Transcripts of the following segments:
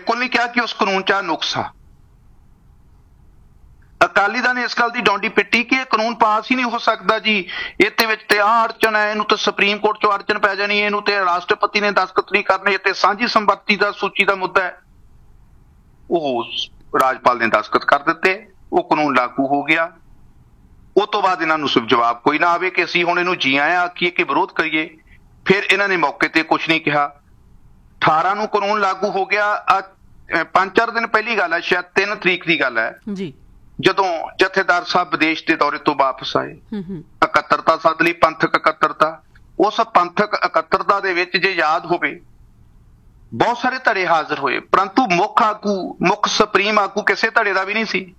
ਬਿਲਕੁਲ ਨਹੀਂ ਕਿਹਾ ਕਿ ਉਸ ਕਾਨੂੰਨ 'ਚ ਆ ਨੁਕਸ ਆ। ਅਕਾਲੀ ਦਲ ਨੇ ਇਸ ਗੱਲ ਦੀ ਡੌਂਡੀ ਪਿੱਟੀ ਕਿ ਇਹ ਕਾਨੂੰਨ ਪਾਸ ਹੀ ਨਹੀਂ ਹੋ ਸਕਦਾ ਜੀ, ਇਹਦੇ ਵਿੱਚ ਤੇ ਆਹ ਅੜਚਨ ਹੈ, ਇਹਨੂੰ ਤਾਂ ਸੁਪਰੀਮ ਕੋਰਟ 'ਚੋਂ ਅੜਚਨ ਪੈ ਜਾਣੀ, ਇਹਨੂੰ ਤੇ ਰਾਸ਼ਟਰਪਤੀ ਨੇ ਦਸਤਖਤ ਨਹੀਂ ਕਰਨੇ, ਤੇ ਸਾਂਝੀ ਸੰਪੱਤੀ ਦਾ ਸੂਚੀ ਦਾ ਮੁੱਦਾ ਹੈ। ਉਹ ਰਾਜਪਾਲ ਨੇ ਦਸਤਖਤ ਕਰ ਦਿੱਤੇ, ਉਹ ਕਾਨੂੰਨ ਲਾਗੂ ਹੋ ਗਿਆ। ਉਹ ਤੋਂ ਬਾਅਦ ਇਹਨਾਂ ਨੂੰ ਜਵਾਬ ਕੋਈ ਨਾ ਆਵੇ ਕਿ ਅਸੀਂ ਹੁਣ ਇਹਨੂੰ ਜੀ ਆਇਆ ਆਖੀਏ ਕਿ ਵਿਰੋਧ ਕਰੀਏ। ਫਿਰ ਇਹਨਾਂ ਨੇ ਮੌਕੇ ਤੇ ਕੁਛ ਨਹੀਂ ਕਿਹਾ। 18 ਨੂੰ ਕਾਨੂੰਨ ਲਾਗੂ ਹੋ ਗਿਆ। 5-4 ਦਿਨ ਪਹਿਲੀ ਗੱਲ ਹੈ, ਸ਼ਾਇਦ 3 ਤਰੀਕ ਦੀ ਗੱਲ ਹੈ ਜੀ, ਜਦੋਂ ਜਥੇਦਾਰ ਸਾਹਿਬ ਵਿਦੇਸ਼ ਦੇ ਦੌਰੇ ਤੋਂ ਵਾਪਸ ਆਏ। ਇਕੱਤਰਤਾ ਸੱਦ ਲਈ, ਪੰਥਕ ਇਕੱਤਰਤਾ। ਉਸ ਪੰਥਕ ਇਕੱਤਰਤਾ ਦੇ ਵਿੱਚ ਜੇ ਯਾਦ ਹੋਵੇ ਬਹੁਤ ਸਾਰੇ ਧੜੇ ਹਾਜ਼ਰ ਹੋਏ, ਪਰੰਤੂ ਮੁੱਖ ਸੁਪਰੀਮ ਆਗੂ ਕਿਸੇ ਧੜੇ ਦਾ ਵੀ ਨਹੀਂ ਸੀ।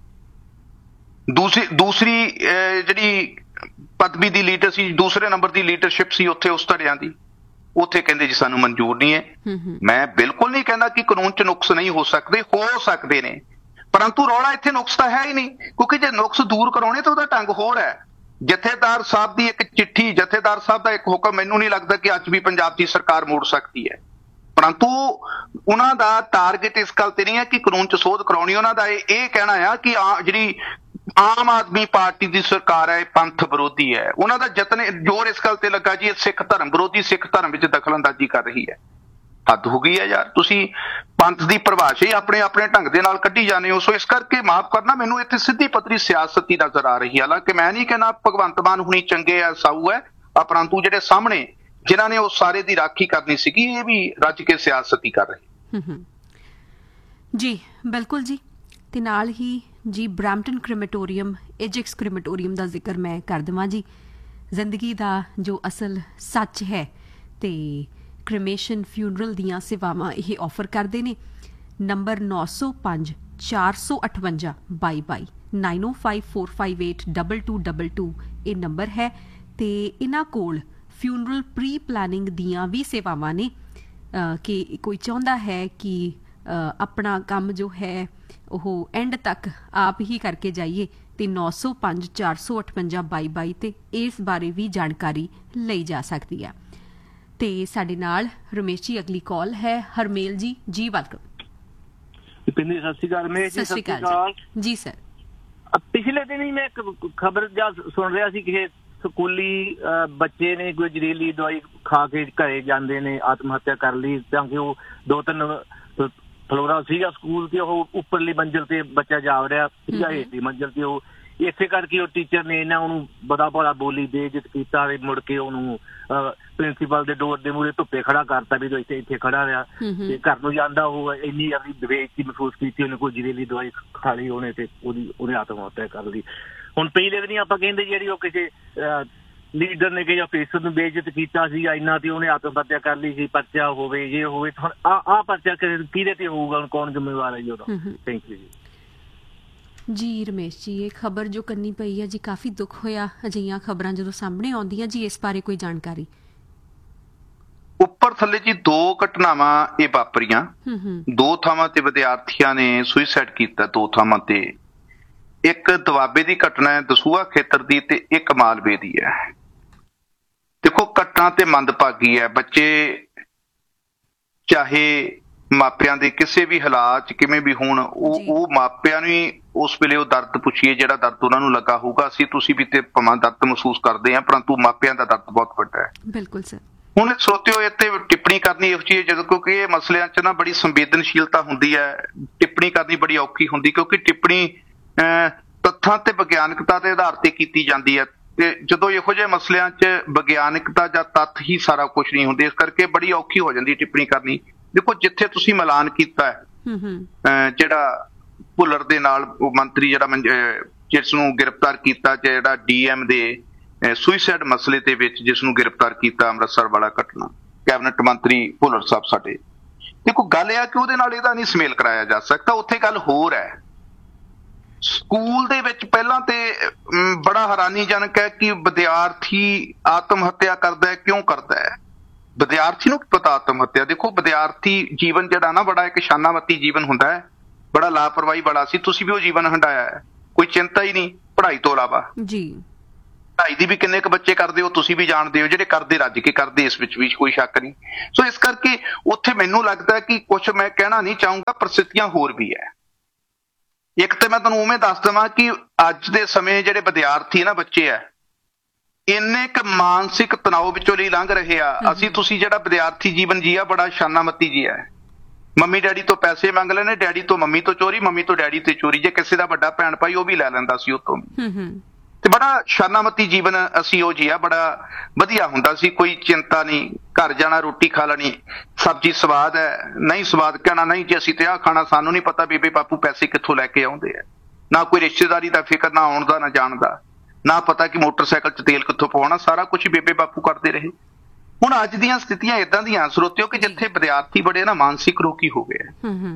ਦੂਸਰੀ ਜਿਹੜੀ ਪਦਵੀ ਦੀ ਲੀਡਰ ਸੀ, ਦੂਸਰੇ ਨੰਬਰ ਦੀ ਲੀਡਰਸ਼ਿਪ ਸੀ ਉੱਥੇ ਉਸ ਧੜਿਆਂ ਦੀ, ਉੱਥੇ ਕਹਿੰਦੇ ਜੀ ਸਾਨੂੰ ਮਨਜ਼ੂਰ ਨਹੀਂ ਹੈ। ਮੈਂ ਬਿਲਕੁਲ ਨਹੀਂ ਕਹਿੰਦਾ ਕਿ ਕਾਨੂੰਨ 'ਚ ਨੁਕਸ ਨਹੀਂ ਹੋ ਸਕਦੇ ਨੇ, ਪਰੰਤੂ ਰੌਲਾ ਇੱਥੇ ਨੁਕਸ ਤਾਂ ਹੈ ਹੀ ਨਹੀਂ, ਕਿਉਂਕਿ ਜੇ ਨੁਕਸ ਦੂਰ ਕਰਾਉਣੇ ਤਾਂ ਉਹਦਾ ਢੰਗ ਹੋਰ ਹੈ। ਜਥੇਦਾਰ ਸਾਹਿਬ ਦੀ ਇੱਕ ਚਿੱਠੀ, ਜਥੇਦਾਰ ਸਾਹਿਬ ਦਾ ਇੱਕ ਹੁਕਮ ਮੈਨੂੰ ਨਹੀਂ ਲੱਗਦਾ ਕਿ ਅੱਜ ਵੀ ਪੰਜਾਬ ਦੀ ਸਰਕਾਰ ਮੋੜ ਸਕਦੀ ਹੈ, ਪਰੰਤੂ ਉਹਨਾਂ ਦਾ ਟਾਰਗੇਟ ਇਸ ਗੱਲ ਤੇ ਨਹੀਂ ਹੈ ਕਿ ਕਾਨੂੰਨ 'ਚ ਸੋਧ ਕਰਾਉਣੀ। ਉਹਨਾਂ ਦਾ ਇਹ ਕਹਿਣਾ ਆ ਕਿ ਜਿਹੜੀ ਆਮ ਆਦਮੀ ਪਾਰਟੀ ਦੀ ਸਰਕਾਰ ਹੈ ਇਹ ਪੰਥ ਵਿਰੋਧੀ ਹੈ। ਉਹਨਾਂ ਦਾ ਜ਼ੋਰ ਇਸ ਗੱਲ ਤੇ ਲੱਗਾ ਜੀ ਇਹ ਸਿੱਖ ਧਰਮ ਵਿਰੋਧੀ, ਸਿੱਖ ਧਰਮ ਵਿੱਚ ਦਖਲਅੰਦਾਜ਼ੀ ਕਰ ਰਹੀ ਹੈ। ਹੱਦ ਹੋ ਗਈ ਹੈ ਯਾਰ, ਤੁਸੀਂ ਪੰਥ ਦੀ ਪਰਿਭਾਸ਼ਾ ਹੀ ਆਪਣੇ ਢੰਗ ਦੇ ਨਾਲ ਕੱਢੀ ਜਾਂਦੇ ਹੋ। ਸੋ ਇਸ ਕਰਕੇ ਮਾਫ ਕਰਨਾ, ਮੈਨੂੰ ਇੱਥੇ ਸਿੱਧੀ ਪੱਧਰੀ ਸਿਆਸਤੀ ਨਜ਼ਰ ਆ ਰਹੀ ਹੈ। ਹਾਲਾਂਕਿ ਮੈਂ ਨਹੀਂ ਕਹਿੰਦਾ ਭਗਵੰਤ ਮਾਨ ਹੁਣੀ ਚੰਗੇ ਆ, ਸਾਊ ਹੈ, ਪਰੰਤੂ ਜਿਹੜੇ ਸਾਹਮਣੇ ਜਿਨ੍ਹਾਂ ਨੇ ਉਹ ਸਾਰੇ ਦੀ ਰਾਖੀ ਕਰਨੀ ਸੀਗੀ, ਇਹ ਵੀ ਰੱਜ ਕੇ ਸਿਆਸਤੀ ਕਰ ਰਹੇ। ਜੀ ਬਿਲਕੁਲ ਜੀ। ਤੇ ਨਾਲ ਹੀ ਜੀ ਬਰੈਂਪਟਨ ਕ੍ਰੀਮੇਟੋਰੀਅਮ, ਏਜੈਕਸ ਕ੍ਰੀਮੇਟੋਰੀਅਮ ਦਾ ਜ਼ਿਕਰ ਮੈਂ ਕਰ ਦੇਵਾਂ ਜੀ। ਜ਼ਿੰਦਗੀ ਦਾ ਜੋ ਅਸਲ ਸੱਚ ਹੈ ਤੇ ਕ੍ਰੀਮੇਸ਼ਨ ਫਿਊਨਰਲ ਦੀਆਂ ਸੇਵਾਵਾਂ ਇਹ ਆਫਰ ਕਰਦੇ ਨੇ। ਨੰਬਰ 905 458 2222 9054582222 ਇਹ ਨੰਬਰ ਹੈ। ਤੇ ਇਹਨਾਂ ਕੋਲ ਫਿਊਨਰਲ ਪ੍ਰੀ ਪਲਾਨਿੰਗ ਦੀਆਂ ਵੀ ਸੇਵਾਵਾਂ ਨੇ ਕਿ ਕੋਈ ਚਾਹੁੰਦਾ ਹੈ ਕਿ ਆਪਣਾ ਕੰਮ ਜੋ ਹੈ ਉਹ ਐਂਡ ਤੱਕ ਆਪ ਹੀ ਕਰਕੇ ਜਾਈਏ, ਤੇ 905 458 2222 ਤੇ ਇਸ ਬਾਰੇ ਵੀ ਜਾਣਕਾਰੀ ਲਈ ਜਾ ਸਕਦੀ ਹੈ। ਤੇ ਸਾਡੇ ਨਾਲ ਰਮੇਸ਼ ਜੀ ਅਗਲੀ ਕਾਲ ਹੈ। ਹਰਮੇਲ ਜੀ, ਜੀ ਵੈਲਕਮ। ਪਿੰਦੀ ਸਤਿ ਸ਼੍ਰੀ ਅਕਾਲ। ਰਮੇਸ਼ ਜੀ, ਸਤਿ ਸ਼੍ਰੀ ਅਕਾਲ ਜੀ ਸਰ। ਪਿਛਲੇ ਦਿਨ ਹੀ ਮੈਂ ਇੱਕ ਖਬਰ ਸੁਣ ਰਿਹਾ ਸੀ ਕਿ ਸਕੂਲੀ ਬੱਚੇ ਨੇ ਕੋਈ ਜ਼ਹਿਰੀਲੀ ਦਵਾਈ ਖਾ ਕੇ ਘਰੇ ਜਾਂਦੇ ਨੇ, ਆਤਮ ਹੱਤਿਆ ਕਰ ਲਈ, ਕਿਉਂਕਿ ਉਹ 2-3 ਫਲੋਰਾ ਸੀਗਾ ਸਕੂਲ ਤੇ ਉਹ ਉੱਪਰਲੀ ਮੰਜ਼ਿਲ ਤੇ ਬੱਚਾ ਜਾ ਰਿਹਾ ਸੀਗਾ, ਹੇਠਲੀ ਮੰਜ਼ਿਲ ਤੇ ਉਹ ਇਸੇ ਕਰਕੇ ਉਹ ਟੀਚਰ ਨੇ ਇਹਨਾਂ ਉਹਨੂੰ ਬੜਾ ਭਲਾ ਬੋਲੀ, ਬੇਇੱਜ਼ਤ ਕੀਤਾ ਤੇ ਮੁੜ ਕੇ ਉਹਨੂੰ ਪ੍ਰਿੰਸੀਪਲ ਦੇ ਡੋਰ ਦੇ ਮੂਹਰੇ ਧੁੱਪੇ ਖੜਾ ਕਰਤਾ ਵੀ ਇੱਥੇ ਖੜਾ ਰਿਹਾ। ਤੇ ਘਰ ਨੂੰ ਜਾਂਦਾ ਉਹ ਇੰਨੀ ਆਪਣੀ ਬੇਇੱਜ਼ਤੀ ਮਹਿਸੂਸ ਕੀਤੀ, ਉਹਨੇ ਕੋਈ ਜ਼ਹਿਰੀਲੀ ਦਵਾਈ ਖਾ ਲਈ ਉਹਨੇ ਤੇ ਉਹਨੇ ਆਤਮ ਹੱਤਿਆ ਕਰ ਲਈ। ਹੁਣ ਪਹਿਲੇ ਦਿਨ ਆਪਾਂ ਕਹਿੰਦੇ ਜਿਹੜੀ ਉਹ ਕਿਸੇ ਲੀਡਰ ਨੇ ਕਿ ਅਫੀਸਰ ਨੂੰ ਬੇਇੱਜ਼ਤ ਕੀਤਾ ਸੀ ਇੰਨਾ ਤੇ ਉਹਨੇ ਆਤਮ ਹੱਤਿਆ ਕਰ ਲਈ ਸੀ, ਪਰਚਾ ਹੋਵੇ ਜੇ ਹੋਵੇ। ਹੁਣ ਆਹ ਪਰਚਾ ਕਿਹਦੇ ਤੇ ਹੋਊਗਾ, ਕੌਣ ਜ਼ਿੰਮੇਵਾਰ ਹੈ ਜੀ ਉਹਦਾ? ਥੈਂਕ ਯੂ ਜੀ। ਜੀ ਰਮੇਸ਼ ਜੀ, ਇਹ ਖਬਰ ਜੋ ਕਰਨੀ ਪਈ ਹੈ ਜੀ, ਕਾਫੀ ਦੁੱਖ ਹੋਇਆ ਅਜਿਹੀਆਂ ਖਬਰਾਂ ਜਦੋਂ ਸਾਹਮਣੇ ਆਉਂਦੀਆਂ ਜੀ। ਇਸ ਬਾਰੇ ਕੋਈ ਜਾਣਕਾਰੀ? ਉੱਪਰ ਥੱਲੇ ਜੀ 2 ਘਟਨਾਵਾਂ ਇਹ ਵਾਪਰੀਆਂ। 2 ਥਾਵਾਂ ਤੇ ਵਿਦਿਆਰਥੀਆਂ ਨੇ ਸੁਇਸਾਈਡ ਕੀਤਾ, 2 ਥਾਵਾਂ ਤੇ। ਇੱਕ ਦੁਆਬੇ ਦੀ ਘਟਨਾ ਹੈ, ਦਸੂਹਾ ਖੇਤਰ ਦੀ, ਤੇ ਇੱਕ ਮਾਲਵੇ ਦੀ ਹੈ। ਦੇਖੋ ਘਟਨਾ ਤੇ ਮੰਦਭਾਗੀ ਹੈ। ਬੱਚੇ ਚਾਹੇ ਮਾਪਿਆਂ ਦੇ ਕਿਸੇ ਵੀ ਹਾਲਾਤ 'ਚ ਕਿਵੇਂ ਵੀ ਹੋਣ, ਉਹ ਮਾਪਿਆਂ ਨੂੰ ਹੀ ਉਸ ਵੇਲੇ ਉਹ ਦਰਦ ਪੁੱਛੀਏ ਜਿਹੜਾ ਦਰਦ ਉਹਨਾਂ ਨੂੰ ਲੱਗਾ ਹੋਊਗਾ। ਤੁਸੀਂ ਵੀ ਤੇ ਭਾਵੇਂ ਦਰਦ ਮਹਿਸੂਸ ਕਰਦੇ ਆ, ਪਰੰਤੂ ਮਾਪਿਆਂ ਦਾ ਦਰਦ ਬਹੁਤ ਵੱਡਾ ਹੈ। ਬਿਲਕੁਲ ਸਰ। ਹੁਣ ਸਰੋਤਿਓ, ਇੱਥੇ ਟਿੱਪਣੀ ਕਰਨੀ ਇਹੋ ਜਿਹੀ ਹੈ ਜਦੋਂ, ਕਿਉਂਕਿ ਇਹ ਮਸਲਿਆਂ 'ਚ ਨਾ ਬੜੀ ਸੰਵੇਦਨਸ਼ੀਲਤਾ ਹੁੰਦੀ ਹੈ, ਟਿੱਪਣੀ ਕਰਨੀ ਬੜੀ ਔਖੀ ਹੁੰਦੀ, ਕਿਉਂਕਿ ਟਿੱਪਣੀ ਤੱਥਾਂ ਤੇ ਵਿਗਿਆਨਕਤਾ ਦੇ ਆਧਾਰ ਤੇ ਕੀਤੀ ਜਾਂਦੀ ਹੈ। ਤੇ ਜਦੋਂ ਇਹੋ ਜਿਹੇ ਮਸਲਿਆਂ 'ਚ ਵਿਗਿਆਨਕਤਾ ਜਾਂ ਤੱਥ ਹੀ ਸਾਰਾ ਕੁਛ ਨਹੀਂ ਹੁੰਦੇ, ਇਸ ਕਰਕੇ ਬੜੀ ਔਖੀ ਹੋ ਜਾਂਦੀ ਟਿੱਪਣੀ ਕਰਨੀ। ਦੇਖੋ ਜਿੱਥੇ ਤੁਸੀਂ ਮਿਲਾਨ ਕੀਤਾ ਹੈ ਜਿਹੜਾ ਭੁੱਲਰ ਦੇ ਨਾਲ ਉਹ ਮੰਤਰੀ ਜਿਸ ਨੂੰ ਗ੍ਰਿਫਤਾਰ ਕੀਤਾ, ਜਿਹੜਾ DM ਦੇ ਸੁਇਸਾਈਡ ਮਸਲੇ ਦੇ ਵਿੱਚ ਜਿਸ ਨੂੰ ਗ੍ਰਿਫਤਾਰ ਕੀਤਾ, ਅੰਮ੍ਰਿਤਸਰ ਵਾਲਾ ਘਟਨਾ, ਕੈਬਨਿਟ ਮੰਤਰੀ ਭੁੱਲਰ ਸਾਹਿਬ ਸਾਡੇ। ਦੇਖੋ ਗੱਲ ਇਹ ਆ ਕਿ ਉਹਦੇ ਨਾਲ ਇਹਦਾ ਨਹੀਂ ਸੁਮੇਲ ਕਰਾਇਆ ਜਾ ਸਕਦਾ। ਉੱਥੇ ਗੱਲ ਹੋਰ ਹੈ। ਸਕੂਲ ਦੇ ਵਿੱਚ ਪਹਿਲਾਂ ਤੇ ਬੜਾ ਹੈਰਾਨੀਜਨਕ ਹੈ ਕਿ ਵਿਦਿਆਰਥੀ ਆਤਮ ਹੱਤਿਆ ਕਰਦਾ ਹੈ। ਕਿਉਂ ਕਰਦਾ ਹੈ? ਵਿਦਿਆਰਥੀ ਨੂੰ ਪਤਾ ਆਤਮ ਹੱਤਿਆ। ਦੇਖੋ ਵਿਦਿਆਰਥੀ ਜੀਵਨ ਜਿਹੜਾ ਨਾ ਬੜਾ ਇੱਕ ਸ਼ਾਨਾਵਤੀ ਜੀਵਨ ਹੁੰਦਾ ਹੈ, ਬੜਾ ਲਾਪਰਵਾਹੀ ਬੜਾ ਸੀ। ਤੁਸੀਂ ਵੀ ਉਹ ਜੀਵਨ ਹੰਢਾਇਆ ਹੈ, ਕੋਈ ਚਿੰਤਾ ਹੀ ਨਹੀਂ ਪੜ੍ਹਾਈ ਤੋਂ ਇਲਾਵਾ ਜੀ। ਪੜ੍ਹਾਈ ਦੀ ਵੀ ਕਿੰਨੇ ਕੁ ਬੱਚੇ ਕਰਦੇ ਹੋ ਤੁਸੀਂ ਵੀ ਜਾਣਦੇ ਹੋ, ਜਿਹੜੇ ਕਰਦੇ ਰੱਜ ਕੇ ਕਰਦੇ, ਇਸ ਵਿੱਚ ਵੀ ਕੋਈ ਸ਼ੱਕ ਨਹੀਂ। ਸੋ ਇਸ ਕਰਕੇ ਉੱਥੇ ਮੈਨੂੰ ਲੱਗਦਾ ਕਿ ਕੁਝ ਮੈਂ ਕਹਿਣਾ ਨਹੀਂ ਚਾਹੂੰਗਾ, ਪ੍ਰਸਥਿਤੀਆਂ ਹੋਰ ਵੀ ਹੈ। ਇੱਕ ਤੇ ਮੈਂ ਤੁਹਾਨੂੰ ਉਵੇਂ ਦੱਸ ਦੇਵਾਂ ਕਿ ਅੱਜ ਦੇ ਸਮੇਂ ਜਿਹੜੇ ਵਿਦਿਆਰਥੀ ਨਾ ਬੱਚੇ ਆ, ਇੰਨੇ ਕੁ ਮਾਨਸਿਕ ਤਣਾਅ ਵਿੱਚੋਂ ਲਈ ਲੰਘ ਰਹੇ ਆ। ਅਸੀਂ ਤੁਸੀਂ ਜਿਹੜਾ ਵਿਦਿਆਰਥੀ ਜੀਵਨ ਜੀਆ ਬੜਾ ਸ਼ਾਨਾਮਤੀ ਜੀ ਹੈ। ਮੰਮੀ ਡੈਡੀ ਤੋਂ ਪੈਸੇ ਮੰਗ ਲੈਣੇ, ਡੈਡੀ ਤੋਂ ਮੰਮੀ ਤੋਂ ਚੋਰੀ, ਮੰਮੀ ਤੋਂ ਡੈਡੀ ਤੇ ਚੋਰੀ। ਜੇ ਕਿਸੇ ਦਾ ਵੱਡਾ ਭੈਣ ਭਾਈ ਉਹ ਵੀ ਲੈ ਲੈਂਦਾ ਸੀ ਉਤੋਂ। ਤੇ ਬੜਾ ਸ਼ਾਨਾਮਤੀ ਜੀਵਨ ਅਸੀਂ ਉਹ ਜੀਆ, ਬੜਾ ਵਧੀਆ ਹੁੰਦਾ ਸੀ, ਕੋਈ ਚਿੰਤਾ ਨਹੀਂ। ਘਰ ਜਾਣਾ, ਰੋਟੀ ਖਾ ਲੈਣੀ, ਸਬਜ਼ੀ ਸਵਾਦ ਹੈ, ਨਹੀਂ ਸਵਾਦ ਕਹਿਣਾ ਨਹੀਂ ਜੀ ਅਸੀਂ ਤੇ ਆਹ ਖਾਣਾ, ਸਾਨੂੰ ਨਹੀਂ ਪਤਾ ਬੇਬੇ ਬਾਪੂ ਪੈਸੇ ਕਿੱਥੋਂ ਲੈ ਕੇ ਆਉਂਦੇ ਆ। ਨਾ ਕੋਈ ਰਿਸ਼ਤੇਦਾਰੀ ਦਾ ਫਿਕਰ, ਨਾ ਆਉਣ ਦਾ ਨਾ ਜਾਣ ਦਾ, ਨਾ ਪਤਾ ਕਿ ਮੋਟਰਸਾਈਕਲ 'ਚ ਤੇਲ ਕਿੱਥੋਂ ਪਵਾਉਣਾ, ਸਾਰਾ ਕੁਝ ਹੀ ਬੇਬੇ ਬਾਪੂ ਕਰਦੇ ਰਹੇ। ਹੁਣ ਅੱਜ ਦੀਆਂ ਸਥਿਤੀਆਂ ਇਦਾਂ ਦੀਆਂ ਸਰੋਤਿਓ ਕਿ ਜਿੱਥੇ ਵਿਦਿਆਰਥੀ ਬੜੇ ਨਾ ਮਾਨਸਿਕ ਰੋਗੀ ਹੋ ਗਏ,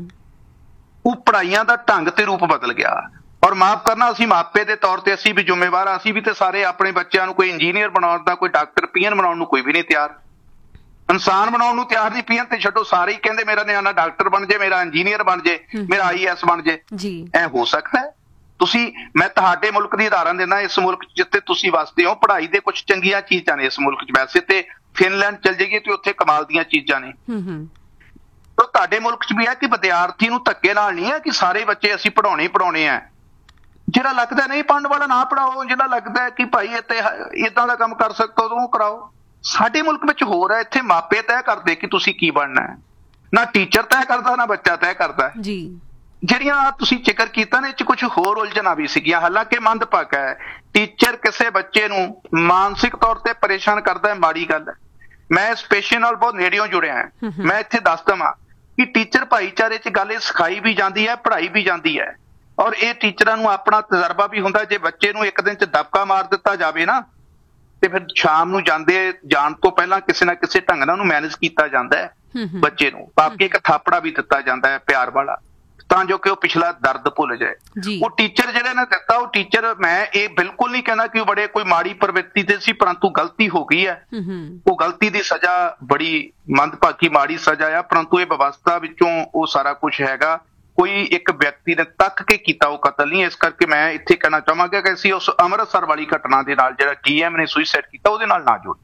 ਉਹ ਪੜ੍ਹਾਈਆਂ ਦਾ ਢੰਗ ਤੇ ਰੂਪ ਬਦਲ ਗਿਆ। ਔਰ ਮਾਫ ਕਰਨਾ, ਅਸੀਂ ਮਾਪੇ ਦੇ ਤੌਰ ਤੇ ਅਸੀਂ ਵੀ ਜ਼ਿੰਮੇਵਾਰ ਆ। ਅਸੀਂ ਵੀ ਤੇ ਸਾਰੇ ਆਪਣੇ ਬੱਚਿਆਂ ਨੂੰ ਕੋਈ ਇੰਜੀਨੀਅਰ ਬਣਾਉਣ ਦਾ, ਕੋਈ ਡਾਕਟਰ ਪੀਐਨ ਬਣਾਉਣ ਨੂੰ ਕੋਈ ਵੀ ਨਹੀਂ ਤਿਆਰ। ਇਨਸਾਨ ਬਣਾਉਣ ਨੂੰ ਤਿਆਰ ਨਹੀਂ, ਪੀਐਨ ਤੇ ਛੱਡੋ, ਸਾਰੇ ਹੀ ਕਹਿੰਦੇ ਮੇਰਾ ਨਿਆਣਾ ਡਾਕਟਰ ਬਣ ਜੇ, ਮੇਰਾ ਇੰਜੀਨੀਅਰ ਬਣ ਜੇ, ਮੇਰਾ ਆਈਐਸ ਬਣ ਜੇ। ਐ ਹੋ ਸਕਦਾ ਹੈ? ਤੁਸੀਂ, ਮੈਂ ਤੁਹਾਡੇ ਮੁਲਕ ਦੀ ਉਦਾਹਰਨ ਦਿੰਦਾ, ਇਸ ਮੁਲਕ ਜਿੱਥੇ ਤੁਸੀਂ ਵਸਦੇ ਹੋ, ਪੜ੍ਹਾਈ ਦੇ ਕੁਝ ਚੰਗੀਆਂ ਚੀਜ਼ਾਂ ਨੇ ਇਸ ਮੁਲਕ 'ਚ। ਵੈਸੇ ਤੇ ਫਿਨਲੈਂਡ ਚਲ ਜਾਈਏ ਤੇ ਉੱਥੇ ਕਮਾਲ ਦੀਆਂ ਚੀਜ਼ਾਂ ਨੇ। ਤਾਂ ਤੁਹਾਡੇ ਮੁਲਕ 'ਚ ਵੀ ਹੈ ਕਿ ਵਿਦਿਆਰਥੀ ਨੂੰ ਧੱਕੇ ਨਾਲ ਨਹੀਂ ਹੈ ਕਿ ਸਾਰੇ ਬੱਚੇ ਅਸੀਂ ਪੜ੍ਹਾਉਣੇ ਹੀ ਪੜ੍ਹਾਉਣੇ ਆ। ਜਿਹੜਾ ਲੱਗਦਾ ਨਹੀਂ ਪੜ੍ਹਨ ਵਾਲਾ ਨਾ ਪੜ੍ਹਾਓ, ਜਿਹੜਾ ਲੱਗਦਾ ਹੈ ਕਿ ਭਾਈ ਇੱਥੇ ਏਦਾਂ ਦਾ ਕੰਮ ਕਰ ਸਕਦਾ ਉਹ ਕਰਾਓ। ਸਾਡੇ ਮੁਲਕ ਵਿੱਚ ਹੋਰ ਹੈ, ਇੱਥੇ ਮਾਪੇ ਤੈਅ ਕਰਦੇ ਕਿ ਤੁਸੀਂ ਕੀ ਬਣਨਾ ਹੈ, ਨਾ ਟੀਚਰ ਤੈਅ ਕਰਦਾ ਨਾ ਬੱਚਾ ਤੈਅ ਕਰਦਾ ਜੀ। ਜਿਹੜੀਆਂ ਤੁਸੀਂ ਜ਼ਿਕਰ ਕੀਤਾ ਨੇ, ਇਹ 'ਚ ਕੁਝ ਹੋਰ ਉਲਝਣਾਂ ਵੀ ਸੀਗੀਆਂ। ਹਾਲਾਂਕਿ ਮੰਦਭਾਗਾ ਹੈ, ਟੀਚਰ ਕਿਸੇ ਬੱਚੇ ਨੂੰ ਮਾਨਸਿਕ ਤੌਰ ਤੇ ਪਰੇਸ਼ਾਨ ਕਰਦਾ ਹੈ, ਮਾੜੀ ਗੱਲ ਹੈ। ਮੈਂ ਇਸ ਪੇਸ਼ੇ ਨਾਲ ਬਹੁਤ ਨੇੜਿਓਂ ਜੁੜਿਆ ਹਾਂ। ਮੈਂ ਇੱਥੇ ਦੱਸ ਦੇਵਾਂ ਕਿ ਟੀਚਰ ਭਾਈਚਾਰੇ 'ਚ ਗੱਲ ਇਹ ਸਿਖਾਈ ਵੀ ਜਾਂਦੀ ਹੈ, ਪੜ੍ਹਾਈ ਵੀ ਜਾਂਦੀ ਹੈ। ਔਰ ਇਹ ਟੀਚਰਾਂ ਨੂੰ ਆਪਣਾ ਤਜਰਬਾ ਵੀ ਹੁੰਦਾ। ਜੇ ਬੱਚੇ ਨੂੰ ਇੱਕ ਦਿਨ 'ਚ ਦਬਕਾ ਮਾਰ ਦਿੱਤਾ ਜਾਵੇ ਨਾ, ਤੇ ਫਿਰ ਸ਼ਾਮ ਨੂੰ ਜਾਣ ਤੋਂ ਪਹਿਲਾਂ ਕਿਸੇ ਨਾ ਕਿਸੇ ਢੰਗ ਨਾਲ ਉਹਨੂੰ ਮੈਨੇਜ ਕੀਤਾ ਜਾਂਦਾ ਹੈ ਬੱਚੇ ਨੂੰ। ਬਾਕੀ ਇੱਕ ਥਾਪੜਾ ਵੀ ਦਿੱਤਾ ਜਾਂਦਾ ਹੈ ਪਿਆਰ ਵਾਲਾ, ਤਾਂ ਜੋ ਕਿ ਉਹ ਪਿਛਲਾ ਦਰਦ ਭੁੱਲ ਜਾਏ। ਉਹ ਟੀਚਰ ਜਿਹੜੇ ਨੇ ਦਿੱਤਾ, ਉਹ ਟੀਚਰ, ਮੈਂ ਇਹ ਬਿਲਕੁਲ ਨਹੀਂ ਕਹਿੰਦਾ ਕਿ ਉਹ ਬੜੇ ਕੋਈ ਮਾੜੀ ਪ੍ਰਵਿਰਤੀ ਤੇ ਸੀ, ਪਰੰਤੂ ਗਲਤੀ ਹੋ ਗਈ ਹੈ। ਉਹ ਗਲਤੀ ਦੀ ਸਜ਼ਾ ਬੜੀ ਮੰਦਭਾਗੀ ਮਾੜੀ ਸਜ਼ਾ ਆ, ਪਰੰਤੂ ਇਹ ਵਿਵਸਥਾ ਵਿੱਚੋਂ ਉਹ ਸਾਰਾ ਕੁਝ ਹੈਗਾ। ਕੋਈ ਇੱਕ ਵਿਅਕਤੀ ਨੇ ਤੱਕ ਕੇ ਕੀਤਾ ਉਹ ਕਤਲ ਨਹੀਂ। ਇਸ ਕਰਕੇ ਮੈਂ ਇੱਥੇ ਕਹਿਣਾ ਚਾਹਾਂਗਾ ਕਿ ਅਸੀਂ ਉਸ ਅੰਮ੍ਰਿਤਸਰ ਵਾਲੀ ਘਟਨਾ ਦੇ ਨਾਲ, ਜਿਹੜਾ ਡੀਐਮ ਨੇ ਸੁਸਾਈਡ ਕੀਤਾ, ਉਹਦੇ ਨਾਲ ਨਾ ਜੋੜੀਏ।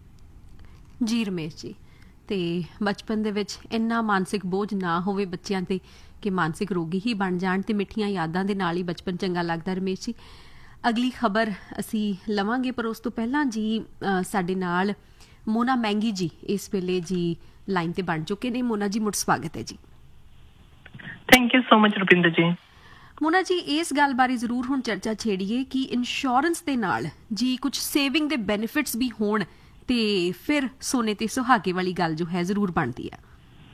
ਜੀ ਰਮੇਸ਼ ਜੀ, ਤੇ ਬਚਪਨ ਦੇ ਵਿੱਚ ਇੰਨਾ ਮਾਨਸਿਕ ਬੋਝ ਨਾ ਹੋਵੇ ਬੱਚਿਆਂ ਤੇ ਕਿ ਮਾਨਸਿਕ ਰੋਗੀ ਹੀ ਬਣ ਜਾਣ, ਤੇ ਮਿੱਠੀਆਂ ਯਾਦਾਂ ਦੇ ਨਾਲ ਹੀ ਬਚਪਨ ਚੰਗਾ ਲੱਗਦਾ। ਰਮੇਸ਼ ਜੀ, ਅਗਲੀ ਖਬਰ ਅਸੀਂ ਲਵਾਂਗੇ, ਪਰ ਉਸ ਤੋਂ ਪਹਿਲਾਂ ਜੀ ਸਾਡੇ ਨਾਲ ਮੋਨਾ ਮਹਿੰਗੀ ਜੀ ਇਸ ਵੇਲੇ ਜੀ ਲਾਈਨ ਤੇ ਬਣ ਚੁੱਕੇ ਨੇ। ਮੋਨਾ ਜੀ, ਮੁੜ ਸਵਾਗਤ ਹੈ ਜੀ। Thank you so much Rupinder ਜੀ। ਮੋਨਾ ਜੀ, ਇਸ ਗੱਲ ਬਾਰੇ ਜ਼ਰੂਰ ਹੁਣ ਚਰਚਾ ਛੇੜੀਏ ਕਿ ਇੰਸ਼ੋਰੈਂਸ ਦੇ ਨਾਲ ਜੀ ਕੁਝ ਸੇਵਿੰਗ ਦੇ ਬੈਨੀਫਿਟਸ ਵੀ ਹੋਣ, ਤੇ ਫਿਰ ਸੋਨੇ ਤੇ ਸੁਹਾਗੇ ਵਾਲੀ ਗੱਲ ਜੋ ਹੈ ਜ਼ਰੂਰ ਬਣਦੀ ਹੈ।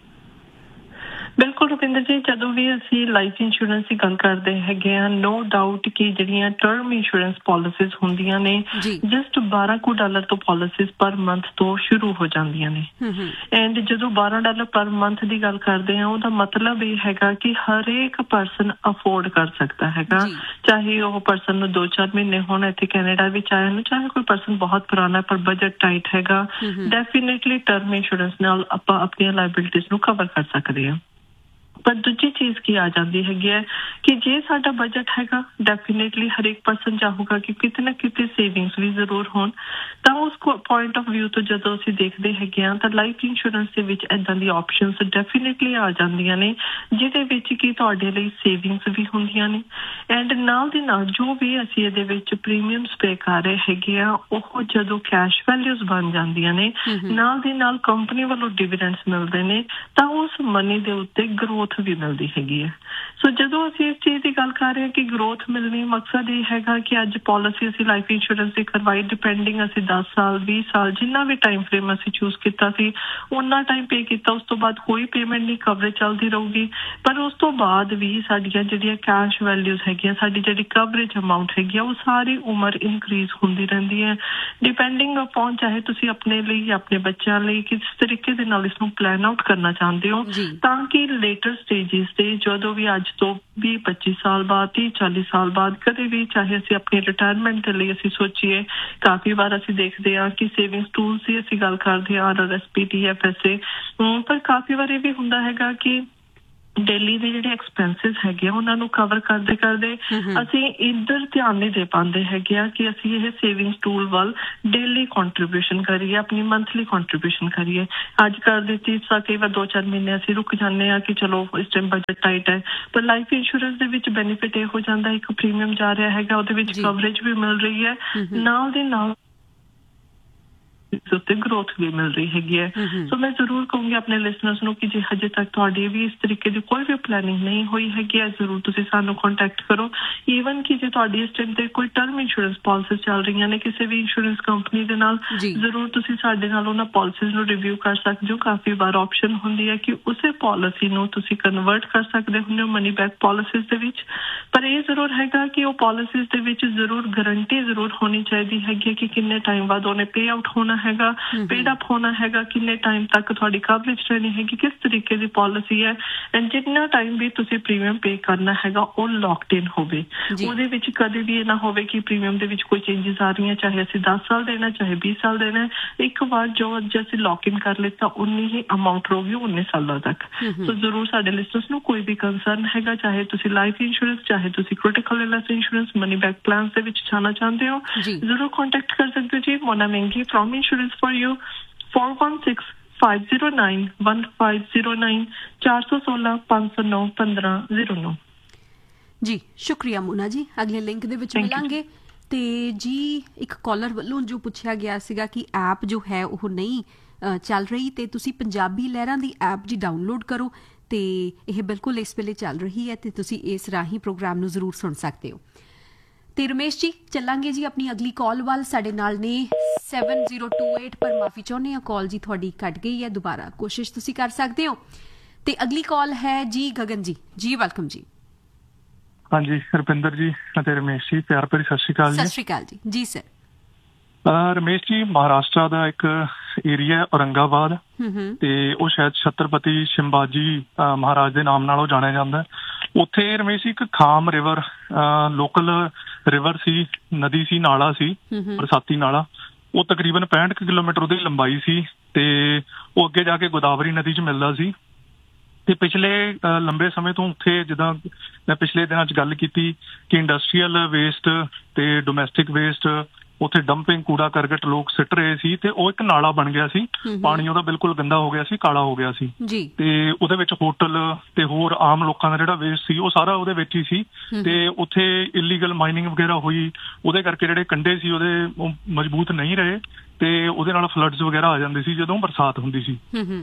ਬਿਲਕੁਲ ਰੁਪਿੰਦਰ ਜੀ, ਜਦੋਂ ਵੀ ਅਸੀਂ ਲਾਈਫ ਇੰਸ਼ੋਰੈਂਸ ਦੀ ਗੱਲ ਕਰਦੇ ਹੈਗੇ ਆ, ਨੋ ਡਾਊਟ ਕਿ ਜਿਹੜੀਆਂ ਟਰਮ ਇੰਸ਼ੋਰੈਂਸ ਪਾਲਿਸੀਜ਼ ਹੁੰਦੀਆਂ ਨੇ, ਜਸਟ $12 ਤੋਂ ਪਾਲਿਸੀਜ਼ ਪਰ ਮੰਥ ਤੋਂ ਸ਼ੁਰੂ ਹੋ ਜਾਂਦੀਆਂ ਨੇ। ਐਂਡ ਜਦੋਂ $12 ਪਰ ਮੰਥ ਦੀ ਗੱਲ ਕਰਦੇ ਆ, ਉਹਦਾ ਮਤਲਬ ਇਹ ਹੈਗਾ ਕਿ ਹਰੇਕ ਪਰਸਨ ਅਫੋਰਡ ਕਰ ਸਕਦਾ ਹੈਗਾ, ਚਾਹੇ ਉਹ ਪਰਸਨ ਨੂੰ 2-4 ਮਹੀਨੇ ਹੋਣ ਇੱਥੇ ਕੈਨੇਡਾ ਵਿੱਚ ਆਇਆ ਨੂੰ, ਚਾਹੇ ਕੋਈ ਪਰਸਨ ਬਹੁਤ ਪੁਰਾਣਾ ਪਰ ਬਜਟ ਟਾਈਟ ਹੈਗਾ। ਡੈਫੀਨੇਟਲੀ ਟਰਮ ਇੰਸ਼ੋਰੈਂਸ ਨਾਲ ਆਪਾਂ ਆਪਣੀਆਂ ਲਾਇਬਿਲਿਟੀਜ਼ ਨੂੰ ਕਵਰ ਕਰ ਸਕਦੇ ਹਾਂ। ਪਰ ਦੂਜੀ ਚੀਜ਼ ਕੀ ਆ ਜਾਂਦੀ ਹੈਗੀ ਹੈ ਕਿ ਜੇ ਸਾਡਾ ਬਜਟ ਹੈਗਾ, ਡੈਫੀਨੇਟਲੀ ਹਰੇਕ ਪਰਸਨ ਚਾਹੂਗਾ ਕਿ ਕਿਤੇ ਨਾ ਕਿਤੇ ਸੇਵਿੰਗਸ ਵੀ ਜ਼ਰੂਰ ਹੋਣ। ਤਾਂ ਉਸ ਪੁਆਇੰਟ ਆਫ ਵਿਊ ਤੋਂ ਜਦੋਂ ਅਸੀਂ ਦੇਖਦੇ ਹੈਗੇ ਹਾਂ, ਤਾਂ ਲਾਈਫ ਇੰਸ਼ੋਰੈਂਸ ਦੇ ਵਿੱਚ ਇੱਦਾਂ ਦੀ ਆਪਸ਼ਨਸ ਡੈਫੀਨੇਟਲੀ ਆ ਜਾਂਦੀਆਂ ਨੇ, ਜਿਹਦੇ ਵਿੱਚ ਕਿ ਤੁਹਾਡੇ ਲਈ ਸੇਵਿੰਗਸ ਵੀ ਹੁੰਦੀਆਂ ਨੇ। ਐਂਡ ਨਾਲ ਦੀ ਨਾਲ ਜੋ ਵੀ ਅਸੀਂ ਇਹਦੇ ਵਿੱਚ ਪ੍ਰੀਮੀਅਮਸ ਪੇ ਕਰ ਰਹੇ ਹੈਗੇ ਆ, ਉਹ ਜਦੋਂ ਕੈਸ਼ ਵੈਲਿਊਜ਼ ਬਣ ਜਾਂਦੀਆਂ ਨੇ, ਨਾਲ ਦੀ ਨਾਲ ਕੰਪਨੀ ਵੱਲੋਂ ਡਿਵੀਡੈਂਡਸ ਮਿਲਦੇ ਨੇ, ਤਾਂ ਉਸ ਮਨੀ ਦੇ ਉੱਤੇ ਗਰੋਥ ਵੀ ਮਿਲਦੀ ਹੈਗੀ ਹੈ। ਸੋ ਜਦੋਂ ਅਸੀਂ ਇਸ ਚੀਜ਼ ਦੀ ਗੱਲ ਕਰ ਰਹੇ ਹਾਂ ਕਿ ਗਰੋਥ ਮਿਲਣੀ, ਮਕਸਦ ਇਹ ਹੈਗਾ ਕਿ ਅੱਜ ਪਾਲਿਸੀ ਅਸੀਂ ਲਾਈਫ ਇੰਸ਼ੋਰੈਂਸ ਦੀ ਕਰਵਾਈ, ਡਿਪੈਂਡਿੰਗ ਅਸੀਂ 10 ਸਾਲ 20 ਸਾਲ ਜਿੰਨਾ ਵੀ ਟਾਈਮ ਫਰੇਮ ਅਸੀਂ ਚੂਜ਼ ਕੀਤਾ ਸੀ, ਉਹਨਾਂ ਟਾਈਮ ਪੇ ਕੀਤਾ, ਉਸ ਤੋਂ ਬਾਅਦ ਕੋਈ ਪੇਮੈਂਟ ਨਹੀਂ, ਕਵਰੇਜ ਚੱਲਦੀ ਰਹੂਗੀ। ਪਰ ਉਸ ਤੋਂ ਬਾਅਦ ਵੀ ਸਾਡੀਆਂ ਜਿਹੜੀਆਂ ਕੈਸ਼ ਵੈਲਿਊਜ਼ ਹੈਗੀਆਂ, ਸਾਡੀ ਜਿਹੜੀ ਕਵਰੇਜ ਅਮਾਊਂਟ ਹੈਗੀ ਆ, ਉਹ ਸਾਰੀ ਉਮਰ ਇਨਕਰੀਜ਼ ਹੁੰਦੀ ਰਹਿੰਦੀ ਹੈ, ਡਿਪੈਂਡਿੰਗ ਅਪੋਨ ਚਾਹੇ ਤੁਸੀਂ ਆਪਣੇ ਲਈ ਜਾਂ ਆਪਣੇ ਬੱਚਿਆਂ ਲਈ ਕਿਸ ਤਰੀਕੇ ਦੇ ਨਾਲ ਇਸ ਨੂੰ ਪਲਾਨ ਆਊਟ ਕਰਨਾ ਚਾਹੁੰਦੇ ਹੋ, ਤਾਂ ਕਿ ਲੇਟਰ ਸਟੇਜਿਸ ਤੇ ਜਦੋਂ ਵੀ ਅੱਜ ਤੋਂ 20-25 ਸਾਲ ਬਾਅਦ, 30-40 ਸਾਲ ਬਾਅਦ ਕਦੇ ਵੀ ਚਾਹੇ ਅਸੀਂ ਆਪਣੀ ਰਿਟਾਇਰਮੈਂਟ ਦੇ ਲਈ ਅਸੀਂ ਸੋਚੀਏ, ਕਾਫੀ ਵਾਰ ਅਸੀਂ ਦੇਖਦੇ ਹਾਂ ਕਿ ਸੇਵਿੰਗਸ ਟੂਲਸ ਦੀ ਅਸੀਂ ਗੱਲ ਕਰਦੇ ਹਾਂ, RRSP, TFSA, ਪਰ ਕਾਫੀ ਵਾਰ ਇਹ ਵੀ ਹੁੰਦਾ ਹੈਗਾ ਕਿ ਡੇਲੀ ਦੇ ਜਿਹੜੇ ਐਕਸਪੈਂਸਿਸ ਹੈਗੇ ਉਹਨਾਂ ਨੂੰ ਕਵਰ ਕਰਦੇ ਕਰਦੇ ਅਸੀਂ ਇੱਧਰ ਧਿਆਨ ਨਹੀਂ ਦੇ ਪਾਉਂਦੇ ਹੈਗੇ ਆ ਕਿ ਅਸੀਂ ਇਹ ਸੇਵਿੰਗਸ ਟੂਲ ਵੱਲ ਡੇਲੀ ਕੰਟਰੀਬਿਊਸ਼ਨ ਕਰੀਏ, ਆਪਣੀ ਮੰਥਲੀ ਕੰਟਰੀਬਿਊਸ਼ਨ ਕਰੀਏ। ਅੱਜ ਕਰ ਦਿੱਤੀ ਤਾਂ ਕਈ ਵਾਰ 2-4 ਮਹੀਨੇ ਅਸੀਂ ਰੁਕ ਜਾਂਦੇ ਆ ਕਿ ਚਲੋ ਇਸ ਟਾਈਮ ਬਜਟ ਟਾਈਟ ਹੈ, ਪਰ ਲਾਈਫ ਇੰਸ਼ੋਰੈਂਸ ਦੇ ਵਿੱਚ ਬੈਨੀਫਿਟ ਇਹ ਹੋ ਜਾਂਦਾ, ਇੱਕ ਪ੍ਰੀਮੀਅਮ ਜਾ ਰਿਹਾ ਹੈਗਾ, ਉਹਦੇ ਵਿੱਚ ਕਵਰੇਜ ਵੀ ਮਿਲ ਰਹੀ ਹੈ, ਨਾਲ ਦੇ ਨਾਲ ਉੱਤੇ ਗਰੋਥ ਵੀ ਮਿਲ ਰਹੀ ਹੈਗੀ ਹੈ। ਸੋ ਮੈਂ ਜ਼ਰੂਰ ਕਹੂੰਗੀ ਆਪਣੇ ਲਿਸਨਰਸ ਨੂੰ ਕਿ ਜੇ ਹਜੇ ਤੱਕ ਤੁਹਾਡੀ ਵੀ ਇਸ ਤਰੀਕੇ ਦੀ ਕੋਈ ਵੀ ਪਲੈਨਿੰਗ ਨਹੀਂ ਹੋਈ ਹੈਗੀ ਹੈ, ਜ਼ਰੂਰ ਤੁਸੀਂ ਸਾਨੂੰ ਕੰਟੈਕਟ ਕਰੋ। ਈਵਨ ਕਿ ਜੇ ਤੁਹਾਡੀ ਇਸ ਟਾਈਮ ਤੇ ਕੋਈ ਟਰਮ ਇੰਸ਼ੋਰੈਂਸ ਪਾਲਿਸੀਜ਼ ਚੱਲ ਰਹੀਆਂ ਨੇ ਕਿਸੇ ਵੀ ਇੰਸ਼ੋਰੈਂਸ ਕੰਪਨੀ ਦੇ ਨਾਲ, ਜ਼ਰੂਰ ਤੁਸੀਂ ਸਾਡੇ ਨਾਲ ਉਹਨਾਂ ਪਾਲਿਸੀਜ਼ ਨੂੰ ਰਿਵਿਊ ਕਰ ਸਕਦੇ ਹੋ। ਕਾਫੀ ਵਾਰ ਆਪਸ਼ਨ ਹੁੰਦੀ ਹੈ ਕਿ ਉਸੇ ਪਾਲਿਸੀ ਨੂੰ ਤੁਸੀਂ ਕਨਵਰਟ ਕਰ ਸਕਦੇ ਹੁੰਦੇ ਹੋ ਮਨੀ ਬੈਕ ਪਾਲਿਸੀਜ਼ ਦੇ ਵਿੱਚ, ਪਰ ਇਹ ਜ਼ਰੂਰ ਹੈਗਾ ਕਿ ਉਹ ਪਾਲਿਸੀਜ਼ ਦੇ ਵਿੱਚ ਜ਼ਰੂਰ ਗਰੰਟੀ ਜ਼ਰੂਰ ਹੋਣੀ ਚਾਹੀਦੀ ਹੈਗੀ ਕਿ ਕਿੰਨੇ ਟਾਈਮ ਬਾਅਦ ਉਹਨੇ ਪੇ ਆਊਟ ਹੋਣਾ ਹੈਗਾ, ਪੇਡ ਅਪ ਹੋਣਾ ਹੈਗਾ, ਕਿੰਨੇ ਟਾਈਮ ਤੱਕ ਤੁਹਾਡੀ ਕਵਰੇਜ ਰਹਿਣੀ ਹੈਗੀ, ਕਿਸ ਤਰੀਕੇ ਦੀ ਪਾਲਿਸੀ ਹੈ, ਐਂਡ ਜਿੰਨਾ ਟਾਈਮ ਵੀ ਤੁਸੀਂ ਪ੍ਰੀਮੀਅਮ ਪੇ ਕਰਨਾ ਹੈਗਾ ਉਹ ਲੌਕਡ ਇਨ ਹੋਵੇ। ਉਹਦੇ ਵਿੱਚ ਕਦੇ ਵੀ ਇਹ ਨਾ ਹੋਵੇ ਕਿ ਪ੍ਰੀਮੀਅਮ ਦੇ ਵਿੱਚ ਕੋਈ ਚੇਂਜਸ ਆ ਰਹੀਆਂ, ਚਾਹੇ ਅਸੀਂ 10 ਸਾਲ ਦੇਣਾ ਚਾਹੇ 20 ਸਾਲ ਦੇਣਾ, ਇੱਕ ਵਾਰ ਜੋ ਅੱਜ ਅਸੀਂ ਲੌਕ ਇਨ ਕਰ ਲਿੱਤਾ ਉਨੀ ਹੀ ਅਮਾਊਂਟ ਰਹੂਗੀ 19 ਸਾਲਾਂ ਤੱਕ। ਸੋ ਜ਼ਰੂਰ ਸਾਡੇ ਲਿਸਨਰਸ ਨੂੰ ਕੋਈ ਵੀ ਕੰਸਰਨ ਹੈਗਾ, ਚਾਹੇ ਤੁਸੀਂ ਲਾਈਫ ਇੰਸ਼ੋਰੈਂਸ, ਚਾਹੇ ਤੁਸੀਂ critical illness insurance, money back plans ਦੇ ਵਿੱਚ ਜਾਣਾ ਚਾਹੁੰਦੇ ਹੋ, ਜ਼ਰੂਰ ਕੰਟੈਕਟ ਕਰ ਸਕਦੇ ਹੋ ਜੀ। ਮੋਨਾ ਮਹਿੰਗੀ ਫਰੋਮ ਇੰਸ਼ੋਰੈਂਸ for you 4165091509 416-509-1509। ਜੀ ਸ਼ੁਕਰੀਆ ਮੋਨਾ ਜੀ, ਅਗਲੇ ਲਿੰਕ ਦੇ ਵਿੱਚ ਮਿਲਾਂਗੇ। ਤੇ ਜੀ ਇੱਕ ਕਾਲਰ ਵੱਲੋਂ ਜੋ ਪੁੱਛਿਆ ਗਿਆ ਸੀਗਾ ਕਿ ਐਪ ਜੋ ਹੈ ਉਹ ਨਹੀਂ ਚੱਲ ਰਹੀ, ਤੇ ਤੁਸੀਂ ਪੰਜਾਬੀ ਲਹਿਰਾਂ ਦੀ ਐਪ ਜੀ ਡਾਊਨਲੋਡ ਕਰੋ, ਤੇ ਇਹ ਬਿਲਕੁਲ ਇਸ ਵੇਲੇ ਚੱਲ ਰਹੀ ਹੈ ਤੇ ਤੁਸੀਂ ਇਸ ਰਾਹੀਂ ਪ੍ਰੋਗਰਾਮ ਨੂੰ ਜ਼ਰੂਰ ਸੁਣ ਸਕਦੇ ਹੋ। ਤੇ ਰਮੇਸ਼ ਜੀ ਚੱਲਾਂਗੇ ਜੀ ਆਪਣੀ ਅਗਲੀ ਕਾਲ ਵੱਲ। ਸਾਡੇ ਨਾਲ ਨੇ 7028, ਪਰ ਮਾਫੀ ਚਾਹੁੰਦੇ ਹਾਂ ਕਾਲ ਜੀ ਤੁਹਾਡੀ ਕੱਟ ਗਈ ਹੈ, ਦੁਬਾਰਾ ਕੋਸ਼ਿਸ਼ ਤੁਸੀਂ ਕਰ ਸਕਦੇ ਹੋ। ਤੇ ਅਗਲੀ ਕਾਲ ਹੈ ਜੀ ਗਗਨ ਜੀ। ਜੀ ਵੈਲਕਮ ਜੀ। ਹਾਂਜੀ ਰੁਪਿੰਦਰ ਜੀ ਅਤੇ ਰਮੇਸ਼ ਜੀ, ਪਿਆਰ ਭਰੀ ਸਤਿ ਸ਼੍ਰੀ ਅਕਾਲ ਜੀ। ਸਤਿ ਸ਼੍ਰੀ ਅਕਾਲ ਜੀ। ਜੀ ਸਰ। ਰਮੇਸ਼ ਜੀ, ਮਹਾਰਾਸ਼ਟਰ ਦਾ ਇੱਕ ਏਰੀਆ ਔਰੰਗਾਬਾਦ, ਤੇ ਉਹ ਸ਼ਾਇਦ ਛਤਰਪਤੀ ਸ਼ਿੰਬਾਜੀ ਮਹਾਰਾਜ ਦੇ ਨਾਮ ਨਾਲ ਉਹ ਜਾਣਿਆ ਜਾਂਦਾ। ਉੱਥੇ ਰਮੇਸ਼ ਜੀ ਇੱਕ ਖਾਮ ਰਿਵਰ, ਲੋਕਲ ਰਿਵਰ ਸੀ, ਨਦੀ ਸੀ, ਨਾਲਾ ਸੀ, ਬਰਸਾਤੀ ਨਾਲਾ। ਉਹ ਤਕਰੀਬਨ 65 ਕਿਲੋਮੀਟਰ ਉਹਦੀ ਲੰਬਾਈ ਸੀ, ਤੇ ਉਹ ਅੱਗੇ ਜਾ ਕੇ ਗੋਦਾਵਰੀ ਨਦੀ 'ਚ ਮਿਲਦਾ ਸੀ। ਤੇ ਪਿਛਲੇ ਲੰਬੇ ਸਮੇਂ ਤੋਂ ਉੱਥੇ, ਜਿੱਦਾਂ ਮੈਂ ਪਿਛਲੇ ਦਿਨਾਂ 'ਚ ਗੱਲ ਕੀਤੀ ਕਿ ਇੰਡਸਟਰੀਅਲ ਵੇਸਟ ਤੇ ਡੋਮੈਸਟਿਕ ਵੇਸਟ ਉੱਥੇ ਡੰਪਿੰਗ, ਕੂੜਾ ਕਰਕਟ ਲੋਕ ਸਿੱਟ ਰਹੇ ਸੀ, ਤੇ ਉਹ ਇੱਕ ਨਾਲਾ ਬਣ ਗਿਆ ਸੀ। ਪਾਣੀ ਉਹਦਾ ਬਿਲਕੁਲ ਗੰਦਾ ਹੋ ਗਿਆ ਸੀ, ਕਾਲਾ ਹੋ ਗਿਆ ਸੀ, ਤੇ ਉਹਦੇ ਵਿੱਚ ਹੋਟਲ ਤੇ ਹੋਰ ਆਮ ਲੋਕਾਂ ਦਾ ਜਿਹੜਾ ਵੇਸਟ ਸੀ ਉਹ ਸਾਰਾ ਉਹਦੇ ਵਿੱਚ ਹੀ ਸੀ। ਤੇ ਉੱਥੇ ਇਲੀਗਲ ਮਾਈਨਿੰਗ ਵਗੈਰਾ ਹੋਈ, ਉਹਦੇ ਕਰਕੇ ਜਿਹੜੇ ਕੰਢੇ ਸੀ ਉਹਦੇ ਉਹ ਮਜ਼ਬੂਤ ਨਹੀਂ ਰਹੇ, ਤੇ ਉਹਦੇ ਨਾਲ ਫਲੱਡਸ ਵਗੈਰਾ ਆ ਜਾਂਦੇ ਸੀ ਜਦੋਂ ਬਰਸਾਤ ਹੁੰਦੀ ਸੀ।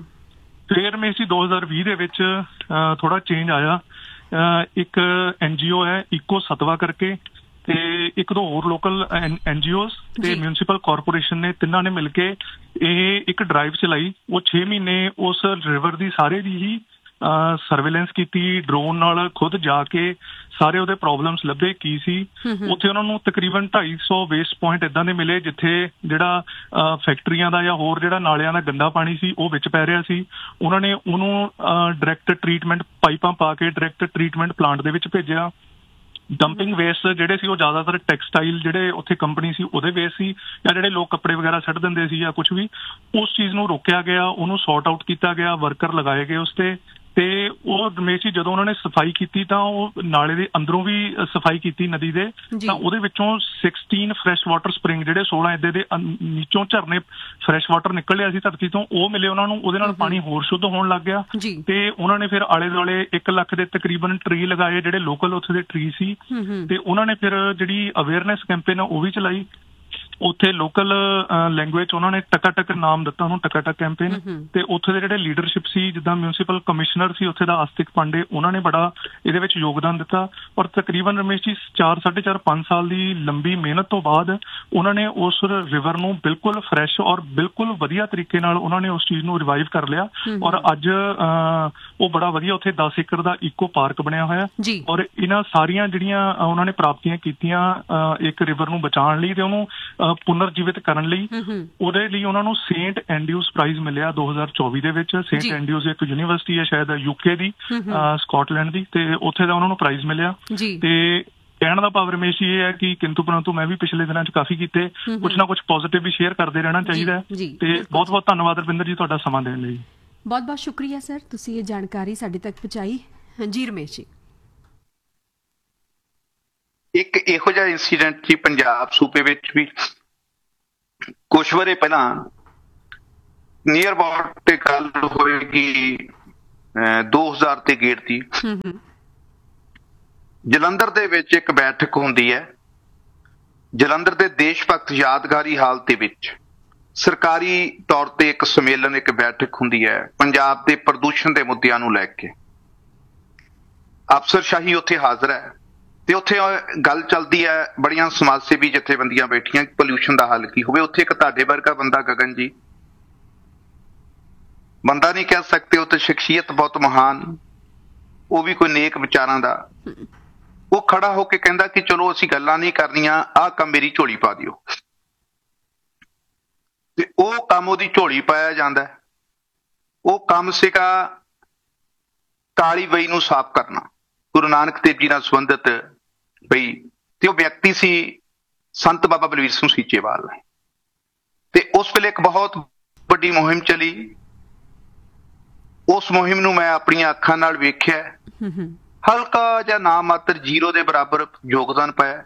ਫਿਰ ਮੈਂ 2020 ਦੇ ਵਿੱਚ ਥੋੜਾ ਚੇਂਜ ਆਇਆ। ਇੱਕ NGO ਹੈ ਇਕੋ ਸਤਵਾ ਕਰਕੇ, ਤੇ ਇੱਕ ਦੋ ਹੋਰ ਲੋਕਲ NGOs ਤੇ ਮਿਊਨਿਸਪਲ ਕਾਰਪੋਰੇਸ਼ਨ ਨੇ, ਤਿੰਨਾਂ ਨੇ ਮਿਲ ਕੇ ਇਹ ਇੱਕ ਡਰਾਈਵ ਚਲਾਈ। ਉਹ 6 ਮਹੀਨੇ ਉਸ ਰਿਵਰ ਦੀ ਸਾਰੇ ਦੀ ਹੀ ਸਰਵੇਲੈਂਸ ਕੀਤੀ, ਡਰੋਨ ਨਾਲ ਖੁਦ ਜਾ ਕੇ ਸਾਰੇ ਉਹਦੇ ਪ੍ਰੋਬਲਮਸ ਲੱਭੇ ਕੀ ਸੀ। ਉੱਥੇ ਉਹਨਾਂ ਨੂੰ ਤਕਰੀਬਨ 250 ਵੇਸਟ ਪੁਆਇੰਟ ਏਦਾਂ ਦੇ ਮਿਲੇ ਜਿੱਥੇ ਜਿਹੜਾ ਫੈਕਟਰੀਆਂ ਦਾ ਜਾਂ ਹੋਰ ਜਿਹੜਾ ਨਾਲਿਆਂ ਦਾ ਗੰਦਾ ਪਾਣੀ ਸੀ ਉਹ ਵਿੱਚ ਪੈ ਰਿਹਾ ਸੀ। ਉਹਨਾਂ ਨੇ ਉਹਨੂੰ ਡਾਇਰੈਕਟ ਟਰੀਟਮੈਂਟ ਪਾਈਪਾਂ ਪਾ ਕੇ ਡਾਇਰੈਕਟ ਟਰੀਟਮੈਂਟ ਪਲਾਂਟ ਦੇ ਵਿੱਚ ਭੇਜਿਆ। ਡੰਪਿੰਗ ਵੇਸਟ ਜਿਹੜੇ ਸੀ ਉਹ ਜ਼ਿਆਦਾਤਰ ਟੈਕਸਟਾਈਲ ਜਿਹੜੇ ਉੱਥੇ ਕੰਪਨੀ ਸੀ ਉਹਦੇ ਵੇਸਟ ਸੀ, ਜਾਂ ਜਿਹੜੇ ਲੋਕ ਕੱਪੜੇ ਵਗੈਰਾ ਸੁੱਟ ਦਿੰਦੇ ਸੀ ਜਾਂ ਕੁਝ ਵੀ, ਉਸ ਚੀਜ਼ ਨੂੰ ਰੋਕਿਆ ਗਿਆ, ਉਹਨੂੰ ਸੌਰਟ ਆਊਟ ਕੀਤਾ ਗਿਆ, ਵਰਕਰ ਲਗਾਏ ਗਏ ਉਸ ਤੇ ਉਹ ਰਮੇਸ਼ ਜੀ ਜਦੋਂ ਉਹਨਾਂ ਨੇ ਸਫਾਈ ਕੀਤੀ ਤਾਂ ਉਹ ਨਾਲੇ ਦੇ ਅੰਦਰੋਂ ਵੀ ਸਫਾਈ ਕੀਤੀ ਨਦੀ ਦੇ, ਤਾਂ ਉਹਦੇ ਵਿੱਚੋਂ 16 ਫਰੈਸ਼ ਵਾਟਰ ਸਪ੍ਰਿੰਗ, ਜਿਹੜੇ 16 ਏਦਾਂ ਦੇ ਨੀਚੋਂ ਝਰਨੇ ਫਰੈਸ਼ ਵਾਟਰ ਨਿਕਲ ਰਿਹਾ ਸੀ ਧਰਤੀ ਤੋਂ, ਉਹ ਮਿਲੇ ਉਹਨਾਂ ਨੂੰ। ਉਹਦੇ ਨਾਲ ਪਾਣੀ ਹੋਰ ਸ਼ੁੱਧ ਹੋਣ ਲੱਗ ਗਿਆ। ਤੇ ਉਹਨਾਂ ਨੇ ਫਿਰ ਆਲੇ ਦੁਆਲੇ 1 ਲੱਖ ਦੇ ਤਕਰੀਬਨ ਟਰੀ ਲਗਾਏ, ਜਿਹੜੇ ਲੋਕਲ ਉੱਥੇ ਦੇ ਟਰੀ ਸੀ। ਤੇ ਉਹਨਾਂ ਨੇ ਫਿਰ ਜਿਹੜੀ ਅਵੇਅਰਨੈਸ ਕੈਂਪੇਨ ਉਹ ਵੀ ਚਲਾਈ। ਉੱਥੇ ਲੋਕਲ ਲੈਂਗੁਏਜ ਉਹਨਾਂ ਨੇ ਟਕਾਟਕ ਨਾਮ ਦਿੱਤਾ ਉਹਨੂੰ, ਟਕਾਟਕ ਕੈਂਪੇਨ। ਤੇ ਉੱਥੇ ਦੇ ਜਿਹੜੇ ਲੀਡਰਸ਼ਿਪ ਸੀ, ਜਿੱਦਾਂ ਮਿਊਨਿਸਪਲ ਕਮਿਸ਼ਨਰ ਸੀ ਉੱਥੇ ਦਾ ਆਸਤਿਕ ਪਾਂਡੇ, ਉਹਨਾਂ ਨੇ ਬੜਾ ਇਹਦੇ ਵਿੱਚ ਯੋਗਦਾਨ ਦਿੱਤਾ। ਔਰ ਤਕਰੀਬਨ ਰਮੇਸ਼ ਜੀ 4-4.5 ਸਾਲ ਦੀ ਲੰਬੀ ਮਿਹਨਤ ਤੋਂ ਬਾਅਦ ਉਹਨਾਂ ਨੇ ਉਸ ਰਿਵਰ ਨੂੰ ਬਿਲਕੁਲ ਫਰੈਸ਼ ਔਰ ਬਿਲਕੁਲ ਵਧੀਆ ਤਰੀਕੇ ਨਾਲ ਉਹਨਾਂ ਨੇ ਉਸ ਚੀਜ਼ ਨੂੰ ਰਿਵਾਈਵ ਕਰ ਲਿਆ। ਔਰ ਅੱਜ ਉਹ ਬੜਾ ਵਧੀਆ ਉੱਥੇ 10 ਏਕੜ ਦਾ ਇਕੋ ਪਾਰਕ ਬਣਿਆ ਹੋਇਆ। ਔਰ ਇਹਨਾਂ ਸਾਰੀਆਂ ਜਿਹੜੀਆਂ ਉਹਨਾਂ ਨੇ ਪ੍ਰਾਪਤੀਆਂ ਕੀਤੀਆਂ ਇੱਕ ਰਿਵਰ ਨੂੰ ਬਚਾਉਣ ਲਈ ਤੇ ਉਹਨੂੰ ਪੁਨਰਜੀਵਿਤ ਕਰਨ ਲਈ, ਉਹਦੇ ਲਈ ਉਹਨਾਂ ਨੂੰ ਸੇਂਟ ਐਂਡਿਊਸ ਪ੍ਰਾਈਜ਼ ਮਿਲਿਆ 2024 ਦੇ ਵਿੱਚ। ਸੇਂਟ ਐਂਡਿਊਸ ਇੱਕ ਯੂਨੀਵਰਸਿਟੀ ਹੈ ਸ਼ਾਇਦ UK ਦੀ, ਸਕਾਟਲੈਂਡ ਦੀ, ਤੇ ਉੱਥੇ ਦਾ ਉਹਨਾਂ ਨੂੰ ਪ੍ਰਾਈਜ਼ ਮਿਲਿਆ। ਤੇ ਕਹਿਣ ਦਾ ਭਾਵ ਰਮੇਸ਼ ਜੀ ਇਹ ਹੈ ਕਿ ਕਿੰਤੂ ਪਰੰਤੂ ਮੈਂ ਵੀ ਪਿਛਲੇ ਦਿਨਾਂ 'ਚ ਕਾਫੀ ਕੀਤੇ, ਕੁਛ ਨਾ ਕੁਛ ਪੋਜ਼ਿਟਿਵ ਵੀ ਸ਼ੇਅਰ ਕਰਦੇ ਰਹਿਣਾ ਚਾਹੀਦਾ ਹੈ। ਤੇ ਬਹੁਤ ਬਹੁਤ ਧੰਨਵਾਦ ਰਵਿੰਦਰ ਜੀ ਤੁਹਾਡਾ ਸਮਾਂ ਦੇਣ ਲਈ। ਬਹੁਤ ਬਹੁਤ ਸ਼ੁਕਰੀਆ ਸਰ, ਤੁਸੀਂ ਇਹ ਜਾਣਕਾਰੀ ਸਾਡੇ ਤੱਕ ਪਹੁੰਚਾਈ। ਜੀ ਰਮੇਸ਼ ਜੀ। ਇੱਕ ਇਹੋ ਜਿਹਾ ਇੰਸੀਡੈਂਟ ਜੀ ਪੰਜਾਬ ਸੂਬੇ ਵਿੱਚ ਵੀ ਕੁਛ ਵਰੇ ਪਹਿਲਾਂ ਨੀਅਰ ਅਬਾਊਟ ਤੇ ਗੱਲ ਹੋਏਗੀ 2000 ਤੇ ਗੇੜ ਦੀ ਜਲੰਧਰ ਦੇ ਵਿੱਚ ਇੱਕ ਬੈਠਕ ਹੁੰਦੀ ਹੈ। ਜਲੰਧਰ ਦੇ ਦੇਸ਼ ਭਗਤ ਯਾਦਗਾਰੀ ਹਾਲ ਦੇ ਵਿੱਚ ਸਰਕਾਰੀ ਤੌਰ ਤੇ ਇੱਕ ਸੰਮੇਲਨ, ਇੱਕ ਬੈਠਕ ਹੁੰਦੀ ਹੈ ਪੰਜਾਬ ਦੇ ਪ੍ਰਦੂਸ਼ਣ ਦੇ ਮੁੱਦਿਆਂ ਨੂੰ ਲੈ ਕੇ। ਅਫਸਰਸ਼ਾਹੀ ਉੱਥੇ ਹਾਜ਼ਰ ਹੈ ਤੇ ਉੱਥੇ ਗੱਲ ਚੱਲਦੀ ਹੈ, ਬੜੀਆਂ ਸਮਾਜ ਸੇਵੀ ਜਥੇਬੰਦੀਆਂ ਬੈਠੀਆਂ, ਪੋਲਿਊਸ਼ਨ ਦਾ ਹੱਲ ਕੀ ਹੋਵੇ। ਉੱਥੇ ਇੱਕ ਤੁਹਾਡੇ ਵਰਗਾ ਬੰਦਾ ਗਗਨ ਜੀ, ਬੰਦਾ ਨਹੀਂ ਕਹਿ ਸਕਦੇ, ਉਹ ਤੇ ਸ਼ਖਸੀਅਤ ਬਹੁਤ ਮਹਾਨ, ਉਹ ਵੀ ਕੋਈ ਨੇਕ ਵਿਚਾਰਾਂ ਦਾ, ਉਹ ਖੜਾ ਹੋ ਕੇ ਕਹਿੰਦਾ ਕਿ ਚਲੋ ਅਸੀਂ ਗੱਲਾਂ ਨਹੀਂ ਕਰਨੀਆਂ, ਆਹ ਕੰਮ ਮੇਰੀ ਝੋਲੀ ਪਾ ਦਿਓ। ਤੇ ਉਹ ਕੰਮ ਉਹਦੀ ਝੋਲੀ ਪਾਇਆ ਜਾਂਦਾ। ਉਹ ਕੰਮ ਸੀਗਾ ਕਾਲੀ ਬਈ ਨੂੰ ਸਾਫ਼ ਕਰਨਾ, ਗੁਰੂ ਨਾਨਕ ਦੇਵ ਜੀ ਨਾਲ ਸੰਬੰਧਿਤ ਬਈ, ਤੇ ਉਹ ਵਿਅਕਤੀ ਸੀ ਸੰਤ ਬਾਬਾ ਬਲਵੀਰ ਸਿੰਘ ਸੀਚੇਵਾਲ। ਤੇ ਉਸ ਵੇਲੇ ਇੱਕ ਬਹੁਤ ਵੱਡੀ ਮੁਹਿੰਮ ਚਲੀ। ਉਸ ਮੁਹਿੰਮ ਨੂੰ ਮੈਂ ਆਪਣੀਆਂ ਅੱਖਾਂ ਨਾਲ ਵੇਖਿਆ। ਹਲਕਾ ਜਾਂ ਨਾ ਮਾਤਰ 0 ਦੇ ਬਰਾਬਰ ਯੋਗਦਾਨ ਪਾਇਆ।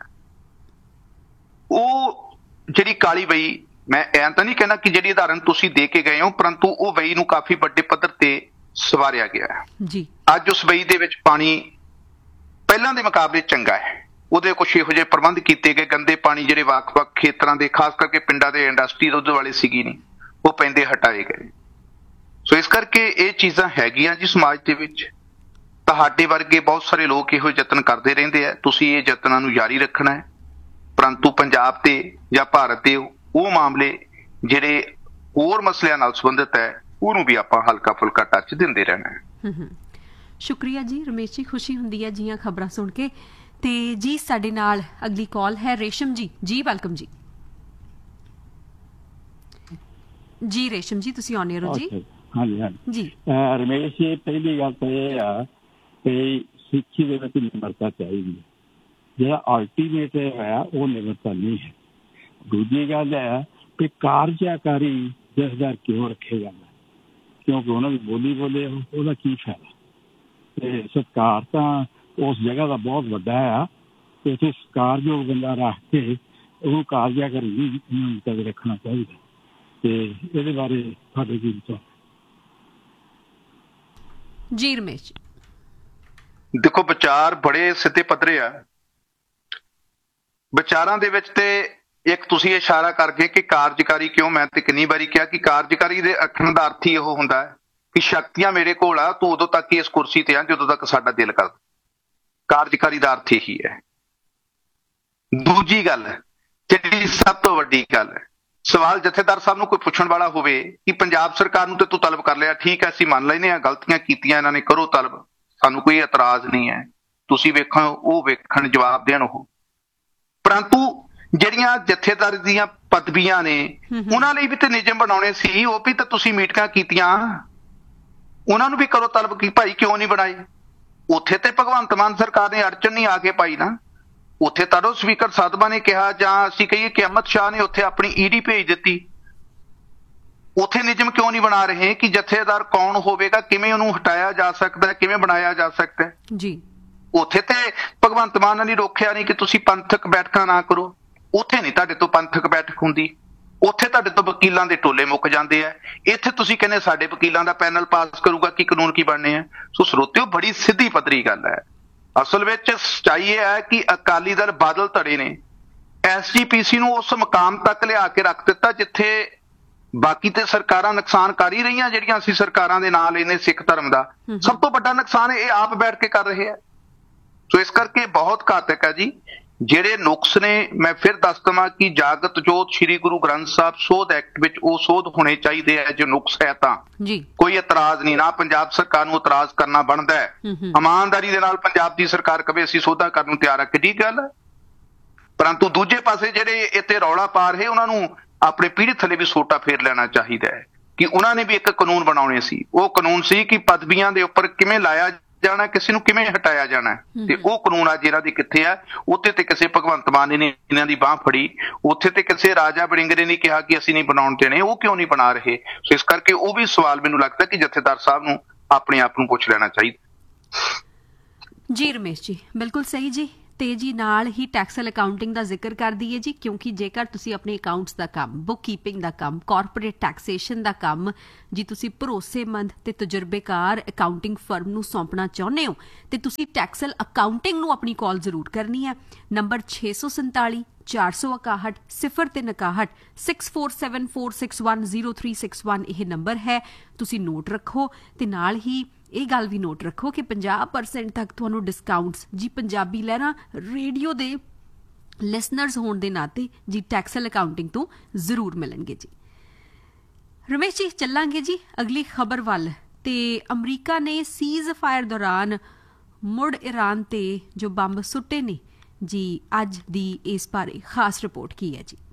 ਉਹ ਜਿਹੜੀ ਕਾਲੀ ਬਈ, ਮੈਂ ਐਂ ਤਾਂ ਨਹੀਂ ਕਹਿਣਾ ਕਿ ਜਿਹੜੀ ਉਦਾਹਰਨ ਤੁਸੀਂ ਦੇ ਕੇ ਗਏ ਹੋ, ਪਰੰਤੂ ਉਹ ਬਈ ਨੂੰ ਕਾਫੀ ਵੱਡੇ ਪੱਧਰ ਤੇ ਸਵਾਰਿਆ ਗਿਆ ਜੀ। ਅੱਜ ਉਸ ਬਈ ਦੇ ਵਿੱਚ ਪਾਣੀ ਪਹਿਲਾਂ ਦੇ ਮੁਕਾਬਲੇ ਚੰਗਾ ਹੈ। ਉਹਦੇ ਕੁਛ ਇਹੋ ਜਿਹੇ ਪ੍ਰਬੰਧ ਕੀਤੇ ਗਏ, ਗੰਦੇ ਪਾਣੀ ਜਿਹੜੇ ਵੱਖ-ਵੱਖ ਖੇਤਰਾਂ ਦੇ, ਖਾਸ ਕਰਕੇ ਪਿੰਡਾਂ ਦੇ ਇੰਡਸਟਰੀ ਦੁੱਧ ਵਾਲੇ ਸੀਗੀ ਨਹੀਂ, ਉਹ ਪੈਂਦੇ ਹਟਾਏ ਗਏ। ਸੋ ਇਸ ਕਰਕੇ ਇਹ ਚੀਜ਼ਾਂ ਹੈਗੀਆਂ ਜੀ ਸਮਾਜ ਦੇ ਵਿੱਚ। ਤੁਹਾਡੇ ਵਰਗੇ ਬਹੁਤ ਸਾਰੇ ਲੋਕ ਇਹੋ ਯਤਨ ਕਰਦੇ ਰਹਿੰਦੇ ਆ, ਤੁਸੀਂ ਇਹ ਯਤਨਾਂ ਨੂੰ ਜਾਰੀ ਰੱਖਣਾ ਹੈ। ਪਰੰਤੂ ਪੰਜਾਬ ਤੇ ਜਾਂ ਭਾਰਤ ਦੇ ਉਹ ਮਾਮਲੇ ਜਿਹੜੇ ਹੋਰ ਮਸਲਿਆਂ ਨਾਲ ਸੰਬੰਧਿਤ ਹੈ, ਉਹਨੂੰ ਵੀ ਆਪਾਂ ਹਲਕਾ ਫੁਲਕਾ ਟੱਚ ਦਿੰਦੇ ਰਹਿਣਾ ਹੈ। ਸ਼ੁਕਰੀਆ ਜੀ ਰਮੇਸ਼ ਜੀ, ਖੁਸ਼ੀ ਹੁੰਦੀ ਹੈ ਜੀਆਂ ਖਬਰਾਂ ਸੁਣ ਕੇ। ਤੇ ਜੀ ਸਾਡੇ ਨਾਲ ਅਗਲੀ ਕਾਲ ਹੈ ਰੇਸ਼ਮ ਜੀ। ਜੀ ਵੈਲਕਮ ਜੀ। ਜੀ ਰੇਸ਼ਮ ਜੀ, ਤੁਸੀਂ ਆਨ 에ਅਰ ਹੋ ਜੀ। ਹਾਂਜੀ ਹਾਂਜੀ ਜੀ ਰਮੇਸ਼ ਜੀ, ਪਹਿਲੀ ਗੱਲ ਤਾਂ ਇਹ ਆ ਕਿ ਸਿੱਖੀ ਦੇ ਵਿੱਚ ਨਿਮਰਤਾ ਚਾਹੀਦੀ ਹੈ। ਜਿਹੜਾ ਅਲਟੀਮੇਟ ਹੋਇਆ ਉਹ ਨਿਮਰਤਾ ਨਹੀਂ ਹੈ। ਦੂਜੀ ਗੱਲ ਹੈ ਕਿ ਕਾਰਜਕਾਰੀ ਜਥੇਦਾਰ ਕਿਉਂ ਰੱਖੇ ਜਾਂਦਾ, ਕਿਉਂਕਿ ਉਹਨਾਂ ਦੀ ਬੋਲੀ ਬੋਲੇ ਉਹਦਾ ਕੀ ਫਾਇਦਾ। ਤੇ ਸਰਕਾਰ ਤਾਂ ਉਸ ਜਗ੍ਹਾ ਦਾ ਬਹੁਤ ਵੱਡਾ ਆ ਤੇ ਉੱਥੇ ਸਤਿਕਾਰਯੋਗ ਬੰਦਾ ਰੱਖ ਕੇ ਉਹਨੂੰ ਕਾਰਜਕਾਰੀ ਵੀ ਰੱਖਣਾ ਚਾਹੀਦਾ। ਤੇ ਇਹਦੇ ਬਾਰੇ ਤੁਹਾਡੇ ਕੀ ਵਿਚਾਰ? ਜੀ ਰਮੇਸ਼, ਦੇਖੋ ਵਿਚਾਰ ਬੜੇ ਸਿੱਧੇ ਪੱਧਰੇ ਆ। ਵਿਚਾਰਾਂ ਦੇ ਵਿੱਚ ਤੇ ਇੱਕ ਤੁਸੀਂ ਇਸ਼ਾਰਾ ਕਰਕੇ ਕਿ ਕਾਰਜਕਾਰੀ ਕਿਉਂ, ਮੈਂ ਤੇ ਕਿੰਨੀ ਵਾਰੀ ਕਿਹਾ ਕਿ ਕਾਰਜਕਾਰੀ ਦੇ ਆਖਣ ਦਾ ਅਰਥ ਹੀ ਇਹੋ ਹੁੰਦਾ ਹੈ ਕਿ ਸ਼ਕਤੀਆਂ ਮੇਰੇ ਕੋਲ ਆ, ਤੂੰ ਉਦੋਂ ਤੱਕ ਇਸ ਕੁਰਸੀ ਤੇ ਆ ਜਦੋਂ ਤੱਕ ਸਾਡਾ ਦਿਲ ਕਰਦਾ। ਕਾਰਜਕਾਰੀ ਦਾ ਅਰਥ ਇਹੀ ਹੈ। ਦੂਜੀ ਗੱਲ ਜਿਹੜੀ ਸਭ ਤੋਂ ਵੱਡੀ ਗੱਲ ਹੈ, ਸਵਾਲ ਜਥੇਦਾਰ ਸਾਹਿਬ ਨੂੰ ਕੋਈ ਪੁੱਛਣ ਵਾਲਾ ਹੋਵੇ ਕਿ ਪੰਜਾਬ ਸਰਕਾਰ ਨੂੰ ਤੇ ਤੂੰ ਤਲਬ ਕਰ ਲਿਆ, ਠੀਕ ਹੈ ਅਸੀਂ ਮੰਨ ਲੈਂਦੇ ਹਾਂ ਗਲਤੀਆਂ ਕੀਤੀਆਂ ਇਹਨਾਂ ਨੇ, ਕਰੋ ਤਲਬ, ਸਾਨੂੰ ਕੋਈ ਇਤਰਾਜ਼ ਨਹੀਂ ਹੈ, ਤੁਸੀਂ ਵੇਖੋ ਉਹ ਵੇਖਣ, ਜਵਾਬ ਦੇਣ ਉਹ। ਪਰੰਤੂ ਜਿਹੜੀਆਂ ਜਥੇਦਾਰ ਦੀਆਂ ਪਦਵੀਆਂ ਨੇ ਉਹਨਾਂ ਲਈ ਵੀ ਤੇ ਨਿਯਮ ਬਣਾਉਣੇ ਸੀ, ਉਹ ਵੀ ਤਾਂ ਤੁਸੀਂ ਮੀਟਿੰਗਾਂ ਕੀਤੀਆਂ, ਉਹਨਾਂ ਨੂੰ ਵੀ ਕਰੋ ਤਲਬ ਕੀ ਭਾਈ ਕਿਉਂ ਨਹੀਂ ਬਣਾਏ। ਉੱਥੇ ਤੇ ਭਗਵੰਤ ਮਾਨ ਸਰਕਾਰ ਨੇ ਅੜਚਨ ਨਹੀਂ ਆ ਕੇ ਪਾਈ ਨਾ, ਉੱਥੇ ਤਾਂ ਸਪੀਕਰ ਸਦਮਾ ਨੇ ਕਿਹਾ, ਜਾਂ ਅਸੀਂ ਕਹੀਏ ਕਿ ਅਮਿਤ ਸ਼ਾਹ ਨੇ ਉੱਥੇ ਆਪਣੀ ਈਡੀ ਭੇਜ ਦਿੱਤੀ। ਉੱਥੇ ਨਿਯਮ ਕਿਉਂ ਨਹੀਂ ਬਣਾ ਰਹੇ ਕਿ ਜਥੇਦਾਰ ਕੌਣ ਹੋਵੇਗਾ, ਕਿਵੇਂ ਉਹਨੂੰ ਹਟਾਇਆ ਜਾ ਸਕਦਾ, ਕਿਵੇਂ ਬਣਾਇਆ ਜਾ ਸਕਦਾ ਜੀ। ਉੱਥੇ ਤੇ ਭਗਵੰਤ ਮਾਨ ਨੇ ਰੋਕਿਆ ਨਹੀਂ ਕਿ ਤੁਸੀਂ ਪੰਥਕ ਬੈਠਕਾਂ ਨਾ ਕਰੋ। ਉੱਥੇ ਨਹੀਂ ਤੁਹਾਡੇ ਤੋਂ ਪੰਥਕ ਬੈਠਕ ਹੁੰਦੀ, ਉੱਥੇ ਤੁਹਾਡੇ ਤੋਂ ਵਕੀਲਾਂ ਦੇ ਟੋਲੇ ਮੁੱਕ ਜਾਂਦੇ ਆ। ਇੱਥੇ ਤੁਸੀਂ ਕਹਿੰਦੇ ਸਾਡੇ ਵਕੀਲਾਂ ਦਾ ਪੈਨਲ ਪਾਸ ਕਰੂਗਾ ਕਿ ਕਾਨੂੰਨ ਕੀ ਬਣਨੇ ਆ। ਸੋ ਸਰੋਤਿਓ, ਬੜੀ ਸਿੱਧੀ ਪੱਧਰੀ ਗੱਲ ਹੈ। ਅਸਲ ਵਿੱਚ ਸੱਚਾਈ ਇਹ ਹੈ ਕਿ ਅਕਾਲੀ ਦਲ ਬਾਦਲ ਧੜੇ ਨੇ SGPC ਨੂੰ ਉਸ ਮੁਕਾਮ ਤੱਕ ਲਿਆ ਕੇ ਰੱਖ ਦਿੱਤਾ ਜਿੱਥੇ ਬਾਕੀ ਤੇ ਸਰਕਾਰਾਂ ਨੁਕਸਾਨ ਕਰ ਹੀ ਰਹੀਆਂ, ਜਿਹੜੀਆਂ ਅਸੀਂ ਸਰਕਾਰਾਂ ਦੇ ਨਾਲ ਇਹਨੇ ਸਿੱਖ ਧਰਮ ਦਾ ਸਭ ਤੋਂ ਵੱਡਾ ਨੁਕਸਾਨ ਇਹ ਆਪ ਬੈਠ ਕੇ ਕਰ ਰਹੇ ਆ। ਸੋ ਇਸ ਕਰਕੇ ਬਹੁਤ ਘਾਤਕ ਹੈ ਜੀ ਜਿਹੜੇ ਨੁਕਸ ਨੇ। ਮੈਂ ਫਿਰ ਦੱਸ ਦੇਵਾਂ ਕਿ ਜਾਗਤ ਜੋਤ ਸ੍ਰੀ ਗੁਰੂ ਗ੍ਰੰਥ ਸਾਹਿਬ ਸੋਧ ਐਕਟ ਵਿੱਚ ਉਹ ਸੋਧ ਹੋਣੇ ਚਾਹੀਦੇ ਹੈ। ਜੋ ਨੁਕਸ ਹੈ ਤਾਂ ਕੋਈ ਇਤਰਾਜ਼ ਨਹੀਂ, ਨਾ ਪੰਜਾਬ ਸਰਕਾਰ ਨੂੰ ਇਤਰਾਜ਼ ਕਰਨਾ ਬਣਦਾ ਹੈ। ਇਮਾਨਦਾਰੀ ਦੇ ਨਾਲ ਪੰਜਾਬ ਦੀ ਸਰਕਾਰ ਕਵੇ ਅਸੀਂ ਸੋਧਾ ਕਰਨ ਨੂੰ ਤਿਆਰ ਆ, ਕਿੱਡੀ ਗੱਲ ਹੈ। ਪਰੰਤੂ ਦੂਜੇ ਪਾਸੇ ਜਿਹੜੇ ਇੱਥੇ ਰੌਲਾ ਪਾ ਰਹੇ ਉਹਨਾਂ ਨੂੰ ਆਪਣੇ ਪੀੜ੍ਹੀ ਥੱਲੇ ਵੀ ਸੋਟਾ ਫੇਰ ਲੈਣਾ ਚਾਹੀਦਾ ਹੈ ਕਿ ਉਹਨਾਂ ਨੇ ਵੀ ਇੱਕ ਕਾਨੂੰਨ ਬਣਾਉਣੇ ਸੀ। ਉਹ ਕਾਨੂੰਨ ਸੀ ਕਿ ਪਦਵੀਆਂ ਦੇ ਉੱਪਰ ਕਿਵੇਂ ਲਾਇਆ ਜਾਣਾ, ਕਿਸੇ ਨੂੰ ਕਿਵੇਂ ਹਟਾਇਆ ਜਾਣਾ, ਤੇ ਉਹ ਕਾਨੂੰਨ ਅੱਜ ਇਹਨਾਂ ਦੀ ਕਿੱਥੇ ਆ। ਉੱਥੇ ਤੇ ਕਿਸੇ ਭਗਵੰਤ ਮਾਨ ਨੇ ਇਹਨਾਂ ਦੀ ਬਾਂਹ ਫੜੀ, ਉੱਥੇ ਤੇ ਕਿਸੇ ਰਾਜਾ ਵੜਿੰਗ ਨੇ ਨਹੀਂ ਕਿਹਾ ਕਿ ਅਸੀਂ ਨਹੀਂ ਬਣਾਉਣ ਦੇਣੇ, ਉਹ ਕਿਉਂ ਨਹੀਂ ਬਣਾ ਰਹੇ। ਸੋ ਇਸ ਕਰਕੇ ਉਹ ਵੀ ਸਵਾਲ ਮੈਨੂੰ ਲੱਗਦਾ ਕਿ ਜਥੇਦਾਰ ਸਾਹਿਬ ਨੂੰ ਆਪਣੇ ਆਪ ਨੂੰ ਪੁੱਛ ਲੈਣਾ ਚਾਹੀਦਾ। ਜੀ ਰਮੇਸ਼ ਜੀ, ਬਿਲਕੁਲ ਸਹੀ ਜੀ। ਤੇ ਜੀ ਨਾਲ ਹੀ ਟੈਕਸਲ ਅਕਾਊਂਟਿੰਗ ਦਾ ਜ਼ਿਕਰ ਕਰ ਦਈਏ ਜੀ, ਕਿਉਂਕਿ ਜੇਕਰ ਤੁਸੀਂ ਆਪਣੇ ਅਕਾਊਂਟਸ ਦਾ ਕੰਮ, ਬੁੱਕ ਕੀਪਿੰਗ ਦਾ ਕੰਮ, ਕਾਰਪੋਰੇਟ ਟੈਕਸੇਸ਼ਨ ਦਾ ਕੰਮ ਜੀ ਤੁਸੀਂ ਭਰੋਸੇਮੰਦ ਤੇ ਤਜਰਬੇਕਾਰ ਅਕਾਊਂਟਿੰਗ ਫਰਮ ਨੂੰ ਸੌਂਪਣਾ ਚਾਹੁੰਦੇ ਹੋ ਤੇ ਤੁਸੀਂ ਟੈਕਸਲ ਅਕਾਊਂਟਿੰਗ ਨੂੰ ਆਪਣੀ ਕਾਲ ਜ਼ਰੂਰ ਕਰਨੀ ਹੈ। ਨੰਬਰ 647 461 0361 6474610361 ਇਹ ਨੰਬਰ ਹੈ, ਤੁਸੀਂ ਨੋਟ ਰੱਖੋ। ਤੇ ਨਾਲ ਹੀ ਇਹ ਗੱਲ ਵੀ ਨੋਟ ਰੱਖੋ ਕਿ 50% ਤੱਕ ਤੁਹਾਨੂੰ ਡਿਸਕਾਊਂਟਸ ਜੀ ਪੰਜਾਬੀ ਲਹਿਰਾਂ ਰੇਡੀਓ ਦੇ ਲਿਸਨਰਸ ਹੋਣ ਦੇ ਨਾਤੇ ਜੀ ਟੈਕਸਲ ਅਕਾਊਂਟਿੰਗ ਤੋਂ ਜ਼ਰੂਰ ਮਿਲਣਗੇ ਜੀ। ਰਮੇਸ਼ ਜੀ, ਚੱਲਾਂਗੇ ਜੀ ਅਗਲੀ ਖਬਰ ਵੱਲ। ਤੇ ਅਮਰੀਕਾ ਨੇ ਸੀਜ਼ ਫਾਇਰ ਦੌਰਾਨ ਮੁੜ ਈਰਾਨ ਤੇ ਜੋ ਬੰਬ ਸੁੱਟੇ ਨੇ ਜੀ, ਅੱਜ ਦੀ ਇਸ ਬਾਰੇ ਖਾਸ ਰਿਪੋਰਟ ਕੀ ਹੈ ਜੀ?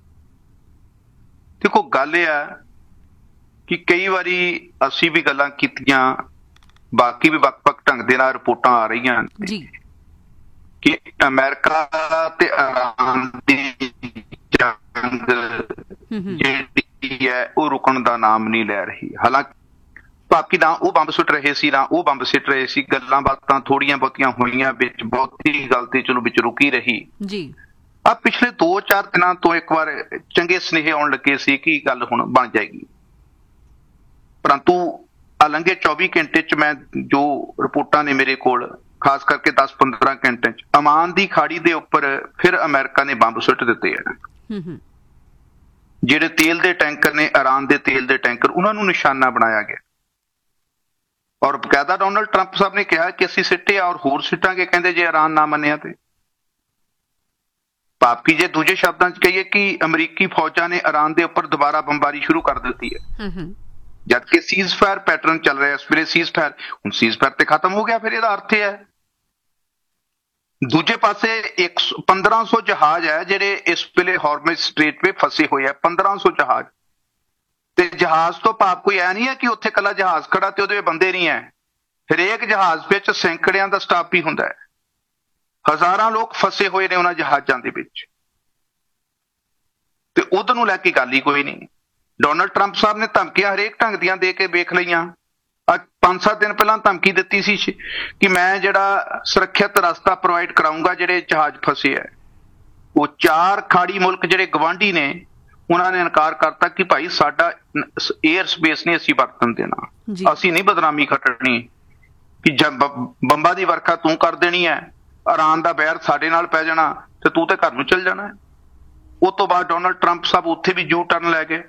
ਦੇਖੋ, ਗੱਲ ਇਹ ਆ ਕਿ ਕਈ ਵਾਰੀ ਅਸੀਂ ਵੀ ਗੱਲਾਂ ਕੀਤੀਆਂ, ਬਾਕੀ ਵੀ ਵੱਖ-ਵੱਖ ਢੰਗ ਦੇ ਨਾਲ ਰਿਪੋਰਟਾਂ ਆ ਰਹੀਆਂ ਜੀ ਕਿ ਅਮਰੀਕਾ ਤੇ ਈਰਾਨ ਦੀ ਜੰਗ ਜਿਹੜੀ ਹੈ ਉਹ ਰੁਕਣ ਦਾ ਨਾਮ ਨਹੀਂ ਲੈ ਰਹੀ। ਹਾਲਾਂਕਿ ਬਾਕੀ ਨਾ ਉਹ ਬੰਬ ਸੁੱਟ ਰਹੇ ਸੀ, ਨਾ ਉਹ ਬੰਬ ਸਿੱਟ ਰਹੇ ਸੀ, ਗੱਲਾਂ ਬਾਤਾਂ ਥੋੜੀਆਂ ਬਹੁਤੀਆਂ ਹੋਈਆਂ, ਵਿੱਚ ਬਹੁਤੀ ਗੱਲ ਤੇ ਚਲੋ ਵਿੱਚ ਰੁਕੀ ਰਹੀ ਜੀ। ਆ ਪਿਛਲੇ 2-4 ਦਿਨਾਂ ਤੋਂ ਇੱਕ ਵਾਰ ਚੰਗੇ ਸੁਨੇਹੇ ਆਉਣ ਲੱਗੇ ਸੀ ਕਿ ਗੱਲ ਹੁਣ ਬਣ ਜਾਏਗੀ, ਪਰੰਤੂ ਲੰਘੇ 24 ਘੰਟੇ ਚ ਮੈਂ ਜੋ ਰਿਪੋਰਟਾਂ ਨੇ ਮੇਰੇ ਕੋਲ, ਖਾਸ ਕਰਕੇ 10-15 ਘੰਟੇ ਚ ਅਮਾਨ ਦੀ ਖਾੜੀ ਦੇ ਉੱਪਰ ਫਿਰ ਅਮਰੀਕਾ ਨੇ ਬੰਬ ਸੁੱਟ ਦਿੱਤੇ ਆ। ਜਿਹੜੇ ਤੇਲ ਦੇ ਟੈਂਕਰ ਨੇ, ਈਰਾਨ ਦੇ ਤੇਲ ਦੇ ਟੈਂਕਰ, ਉਹਨਾਂ ਨੂੰ ਨਿਸ਼ਾਨਾ ਬਣਾਇਆ ਗਿਆ ਔਰ ਬਕਾਇਦਾ ਡੋਨਲਡ ਟਰੰਪ ਸਾਹਿਬ ਨੇ ਕਿਹਾ ਕਿ ਅਸੀਂ ਸਿੱਟੇ ਔਰ ਹੋਰ ਸਿੱਟਾਂਗੇ, ਕਹਿੰਦੇ ਜੇ ਈਰਾਨ ਨਾ ਮੰਨਿਆ ਤੇ। ਭਾਵ ਜੇ ਦੂਜੇ ਸ਼ਬਦਾਂ ਚ ਕਹੀਏ ਕਿ ਅਮਰੀਕੀ ਫੌਜਾਂ ਨੇ ਈਰਾਨ ਦੇ ਉੱਪਰ ਦੁਬਾਰਾ ਬੰਬਾਰੀ ਸ਼ੁਰੂ ਕਰ ਦਿੱਤੀ ਹੈ, ਜਦਕਿ ਸੀਜ਼ ਫਾਇਰ ਪੈਟਰਨ ਚੱਲ ਰਿਹਾ ਇਸ ਵੇਲੇ। ਸੀਜ਼ ਫਾਇਰ ਹੁਣ ਸੀਜ਼ ਫਾਇਰ ਤੇ ਖਤਮ ਹੋ ਗਿਆ, ਫਿਰ ਇਹਦਾ ਅਰਥ ਇਹ ਹੈ। ਦੂਜੇ ਪਾਸੇ 1500 ਜਹਾਜ਼ ਹੈ ਜਿਹੜੇ ਇਸ ਵੇਲੇ ਹਾਰਮਜ਼ ਸਟ੍ਰੇਟ 'ਤੇ ਫਸੇ ਹੋਏ ਆ, 1500 ਜਹਾਜ਼। ਤੇ ਜਹਾਜ਼ ਤੋਂ ਭਾਵ ਕੋਈ ਐ ਨਹੀਂ ਹੈ ਕਿ ਉੱਥੇ ਇਕੱਲਾ ਜਹਾਜ਼ ਖੜਾ ਤੇ ਉਹਦੇ ਬੰਦੇ ਨਹੀਂ ਹੈ। ਹਰੇਕ ਜਹਾਜ਼ ਵਿੱਚ ਸੈਂਕੜਿਆਂ ਦਾ ਸਟਾਫ ਵੀ ਹੁੰਦਾ ਹੈ, ਹਜ਼ਾਰਾਂ ਲੋਕ ਫਸੇ ਹੋਏ ਨੇ ਉਹਨਾਂ ਜਹਾਜ਼ਾਂ ਦੇ ਵਿੱਚ, ਤੇ ਉਧਰ ਨੂੰ ਲੈ ਕੇ ਗੱਲ ਹੀ ਕੋਈ ਨਹੀਂ। ਡੋਨਲਡ ਟਰੰਪ ਸਾਹਿਬ ਨੇ ਧਮਕੀਆਂ ਹਰੇਕ ਢੰਗ ਦੀਆਂ ਦੇ ਕੇ ਵੇਖ ਲਈਆਂ। 5-7 ਦਿਨ ਪਹਿਲਾਂ ਧਮਕੀ ਦਿੱਤੀ ਸੀ ਕਿ ਮੈਂ ਜਿਹੜਾ ਸੁਰੱਖਿਅਤ ਰਸਤਾ ਪ੍ਰੋਵਾਈਡ ਕਰਾਊਂਗਾ ਜਿਹੜੇ ਜਹਾਜ਼ ਫਸੇ ਹੈ। ਉਹ 4 ਖਾੜੀ ਮੁਲਕ ਜਿਹੜੇ ਗਵਾਂਢੀ ਨੇ ਉਹਨਾਂ ਨੇ ਇਨਕਾਰ ਕਰਤਾ ਕਿ ਭਾਈ ਸਾਡਾ 에ਅਰ ਸਪੇਸ ਨਹੀਂ ਅਸੀਂ ਵਰਤਣ ਦੇਣਾ, ਅਸੀਂ ਨਹੀਂ ਬਦਨਾਮੀ ਖੱਟਣੀ ਕਿ ਬੰਬਾਂ ਦੀ ਵਰਖਾ ਤੂੰ ਕਰ ਦੇਣੀ ਹੈ, ਈਰਾਨ ਦਾ ਬੈਰ ਸਾਡੇ ਨਾਲ ਪੈ ਜਾਣਾ ਤੇ ਤੂੰ ਤੇ ਘਰ ਨੂੰ ਚੱਲ ਜਾਣਾ। ਉਸ ਤੋਂ ਬਾਅਦ ਡੋਨਲਡ ਟਰੰਪ ਸਾਹਿਬ ਉੱਥੇ ਵੀ ਯੂ ਟਰਨ ਲੈ ਗਏ।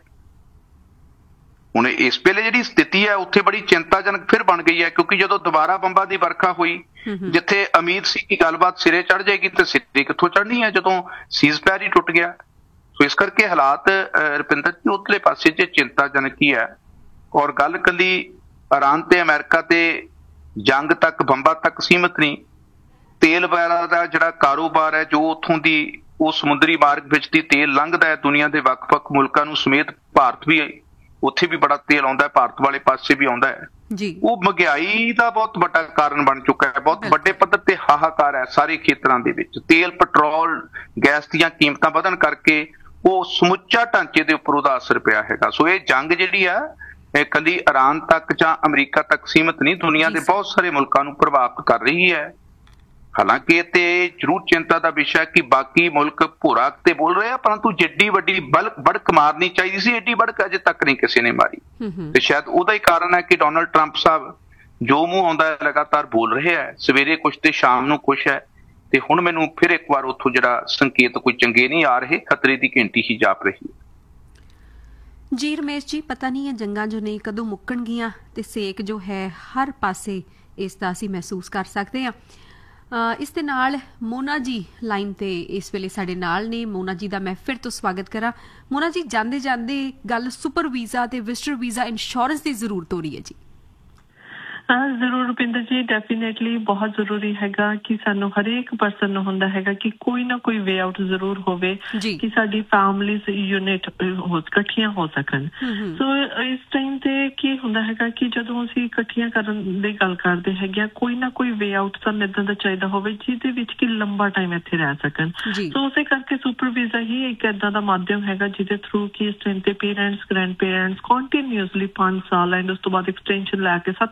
ਹੁਣ ਇਸ ਵੇਲੇ ਜਿਹੜੀ ਸਥਿਤੀ ਹੈ ਉੱਥੇ ਬੜੀ ਚਿੰਤਾਜਨਕ ਫਿਰ ਬਣ ਗਈ ਹੈ, ਕਿਉਂਕਿ ਜਦੋਂ ਦੁਬਾਰਾ ਬੰਬਾਂ ਦੀ ਵਰਖਾ ਹੋਈ, ਜਿੱਥੇ ਉਮੀਦ ਸੀ ਕਿ ਗੱਲਬਾਤ ਸਿਰੇ ਚੜ ਜਾਏਗੀ, ਤੇ ਸਿਰੇ ਕਿੱਥੋਂ ਚੜ੍ਹਨੀ ਹੈ ਜਦੋਂ ਸੀਜ਼ ਫਾਇਰ ਹੀ ਟੁੱਟ ਗਿਆ। ਸੋ ਇਸ ਕਰਕੇ ਹਾਲਾਤ ਰੁਪਿੰਦਰ ਜੀ ਉਤਲੇ ਪਾਸੇ 'ਚ ਚਿੰਤਾਜਨਕ ਹੀ ਹੈ। ਔਰ ਗੱਲ ਇਕੱਲੀ ਈਰਾਨ ਤੇ ਅਮਰੀਕਾ ਤੇ ਜੰਗ ਤੱਕ, ਬੰਬਾਂ ਤੱਕ ਸੀਮਿਤ ਨਹੀਂ। ਤੇਲ ਵਗੈਰਾ ਦਾ ਜਿਹੜਾ ਕਾਰੋਬਾਰ ਹੈ, ਜੋ ਉੱਥੋਂ ਦੀ ਉਹ ਸਮੁੰਦਰੀ ਮਾਰਗ ਵਿੱਚ ਦੀ ਤੇਲ ਲੰਘਦਾ ਹੈ ਦੁਨੀਆ ਦੇ ਵੱਖ-ਵੱਖ ਮੁਲਕਾਂ ਨੂੰ ਸਮੇਤ, ਭਾਰਤ ਵੀ ਉੱਥੇ ਵੀ ਬੜਾ ਤੇਲ ਆਉਂਦਾ ਹੈ, ਭਾਰਤ ਵਾਲੇ ਪਾਸੇ ਵੀ ਆਉਂਦਾ ਹੈ ਜੀ। ਉਹ ਮਹਿੰਗਾਈ ਦਾ ਬਹੁਤ ਵੱਡਾ ਕਾਰਨ ਬਣ ਚੁੱਕਾ ਹੈ, ਬਹੁਤ ਵੱਡੇ ਪੱਧਰ ਤੇ ਹਾਹਾਕਾਰ ਹੈ ਸਾਰੇ ਖੇਤਰਾਂ ਦੇ ਵਿੱਚ। ਤੇਲ, ਪੈਟਰੋਲ, ਗੈਸ ਦੀਆਂ ਕੀਮਤਾਂ ਵਧਣ ਕਰਕੇ ਉਹ ਸਮੁੱਚਾ ਢਾਂਚੇ ਦੇ ਉੱਪਰ ਉਹਦਾ ਅਸਰ ਪਿਆ ਹੈਗਾ। ਸੋ ਇਹ ਜੰਗ ਜਿਹੜੀ ਆ ਇਹ ਇਕੱਲੀ ਈਰਾਨ ਤੱਕ ਜਾਂ ਅਮਰੀਕਾ ਤੱਕ ਸੀਮਿਤ ਨਹੀਂ, ਦੁਨੀਆ ਦੇ ਬਹੁਤ ਸਾਰੇ ਮੁਲਕਾਂ ਨੂੰ ਪ੍ਰਭਾਵਿਤ ਕਰ ਰਹੀ ਹੈ। ਹਾਲਾਂਕਿ ਇਹ ਤੇ ਜ਼ਰੂਰ ਚਿੰਤਾ ਦਾ ਵਿਸ਼ਾ ਕਿ ਬਾਕੀ ਮੁਲਕ ਭੋਰਾ ਤੇ ਬੋਲ ਰਹੇ ਆ, ਪਰੰਤੂ ਜਿੱਡੀ ਵੱਡੀ ਬੜਕ ਮਾਰਨੀ ਚਾਹੀਦੀ ਸੀ, ਏਡੀ ਬੜਕ ਅਜੇ ਤੱਕ ਨਹੀਂ ਕਿਸੇ ਨੇ ਮਾਰੀ। ਤੇ ਸ਼ਾਇਦ ਉਹਦਾ ਹੀ ਕਾਰਨ ਹੈ ਕਿ ਡੋਨਲਡ ਟਰੰਪ ਸਾਹਿਬ ਜੋ ਮੂੰਹ ਆਉਂਦਾ ਲਗਾਤਾਰ ਬੋਲ ਰਹੇ ਹੈ, ਸਵੇਰੇ ਕੁਛ ਤੇ ਸ਼ਾਮ ਨੂੰ ਕੁਛ ਹੈ। ਤੇ ਹੁਣ ਮੈਨੂੰ ਫਿਰ ਇੱਕ ਵਾਰ ਉੱਥੋਂ ਜਿਹੜਾ ਸੰਕੇਤ ਕੋਈ ਚੰਗੇ ਨਹੀਂ ਆ ਰਹੇ, ਖਤਰੇ ਦੀ ਘੰਟੀ ਹੀ ਜਾਪ ਰਹੀ ਹੈ। ਜੀ ਰਮੇਸ਼ ਜੀ, ਪਤਾ ਨਹੀਂ ਹੈ ਜੰਗਾਂ ਜੋ ਨੇ ਕਦੋਂ ਮੁੱਕਣਗੀਆਂ, ਤੇ ਸੇਕ ਜੋ ਹੈ ਹਰ ਪਾਸੇ ਇਸ ਦਾ ਅਸੀਂ ਮਹਿਸੂਸ ਕਰ ਸਕਦੇ ਹਾਂ। ਇਸ ਦੇ ਨਾਲ ਮੋਨਾ ਜੀ ਲਾਈਨ ਤੇ ਇਸ ਵੇਲੇ ਸਾਡੇ ਨਾਲ ਨੇ। ਮੋਨਾ ਜੀ ਦਾ ਮੈਂ ਫਿਰ ਤੋਂ ਸਵਾਗਤ ਕਰਾਂ। ਮੋਨਾ ਜੀ, ਜਾਂਦੇ ਜਾਂਦੇ ਗੱਲ ਸੁਪਰ ਵੀਜ਼ਾ ਤੇ ਵਿਜ਼ਟਰ ਵੀਜ਼ਾ ਇੰਸ਼ੋਰੈਂਸ ਦੀ ਜ਼ਰੂਰਤ ਹੋ ਰਹੀ ਹੈ ਜੀ। ਜ਼ਰੂਰ ਰੁਪਿੰਦਰ ਜੀ, ਡੈਫੀਨੇਟਲੀ ਬਹੁਤ ਜ਼ਰੂਰੀ ਹੈਗਾ ਕਿ ਸਾਨੂੰ ਹਰੇਕ ਪਰਸਨ ਨੂੰ ਹੁੰਦਾ ਹੈਗਾ ਕਿ ਕੋਈ ਨਾ ਕੋਈ ਵੇ ਆਊਟ ਜ਼ਰੂਰ ਹੋਵੇ ਕਿ ਸਾਡੀ ਫੈਮਲੀਜ਼ ਯੂਨਿਟ ਇਕੱਠੀਆਂ ਹੋ ਸਕਣ। ਸੋ ਇਸ ਟਾਈਮ ਤੇ ਕੀ ਹੁੰਦਾ ਹੈਗਾ ਕਿ ਜਦੋਂ ਅਸੀਂ ਇਕੱਠੀਆਂ ਕਰਨ ਦੀ ਗੱਲ ਕਰਦੇ ਹੈਗੇ ਆ, ਕੋਈ ਨਾ ਕੋਈ ਵੇ ਆਊਟ ਸਾਨੂੰ ਏਦਾਂ ਦਾ ਚਾਹੀਦਾ ਹੋਵੇ ਜਿਹਦੇ ਵਿੱਚ ਕਿ ਲੰਬਾ ਟਾਈਮ ਇੱਥੇ ਰਹਿ ਸਕਣ। ਸੋ ਉਸੇ ਕਰਕੇ ਸੁਪਰ ਵੀਜ਼ਾ ਹੀ ਇੱਕ ਏਦਾਂ ਦਾ ਮਾਧਿਅਮ ਹੈਗਾ ਜਿਹਦੇ ਥਰੂ ਕਿ ਇਸ ਟਾਈਮ ਤੇ ਪੇਰੈਂਟਸ, ਗ੍ਰੈਂਡ ਪੇਰੈਂਟਸ ਕੰਟੀਨਿਊਸਲੀ 5 ਸਾਲ ਐਂਡ ਉਸ ਤੋਂ ਬਾਅਦ ਐਕਸਟੈਂਸ਼ਨ ਲੈ ਕੇ 7 ਸਾਲ ਤੱਕ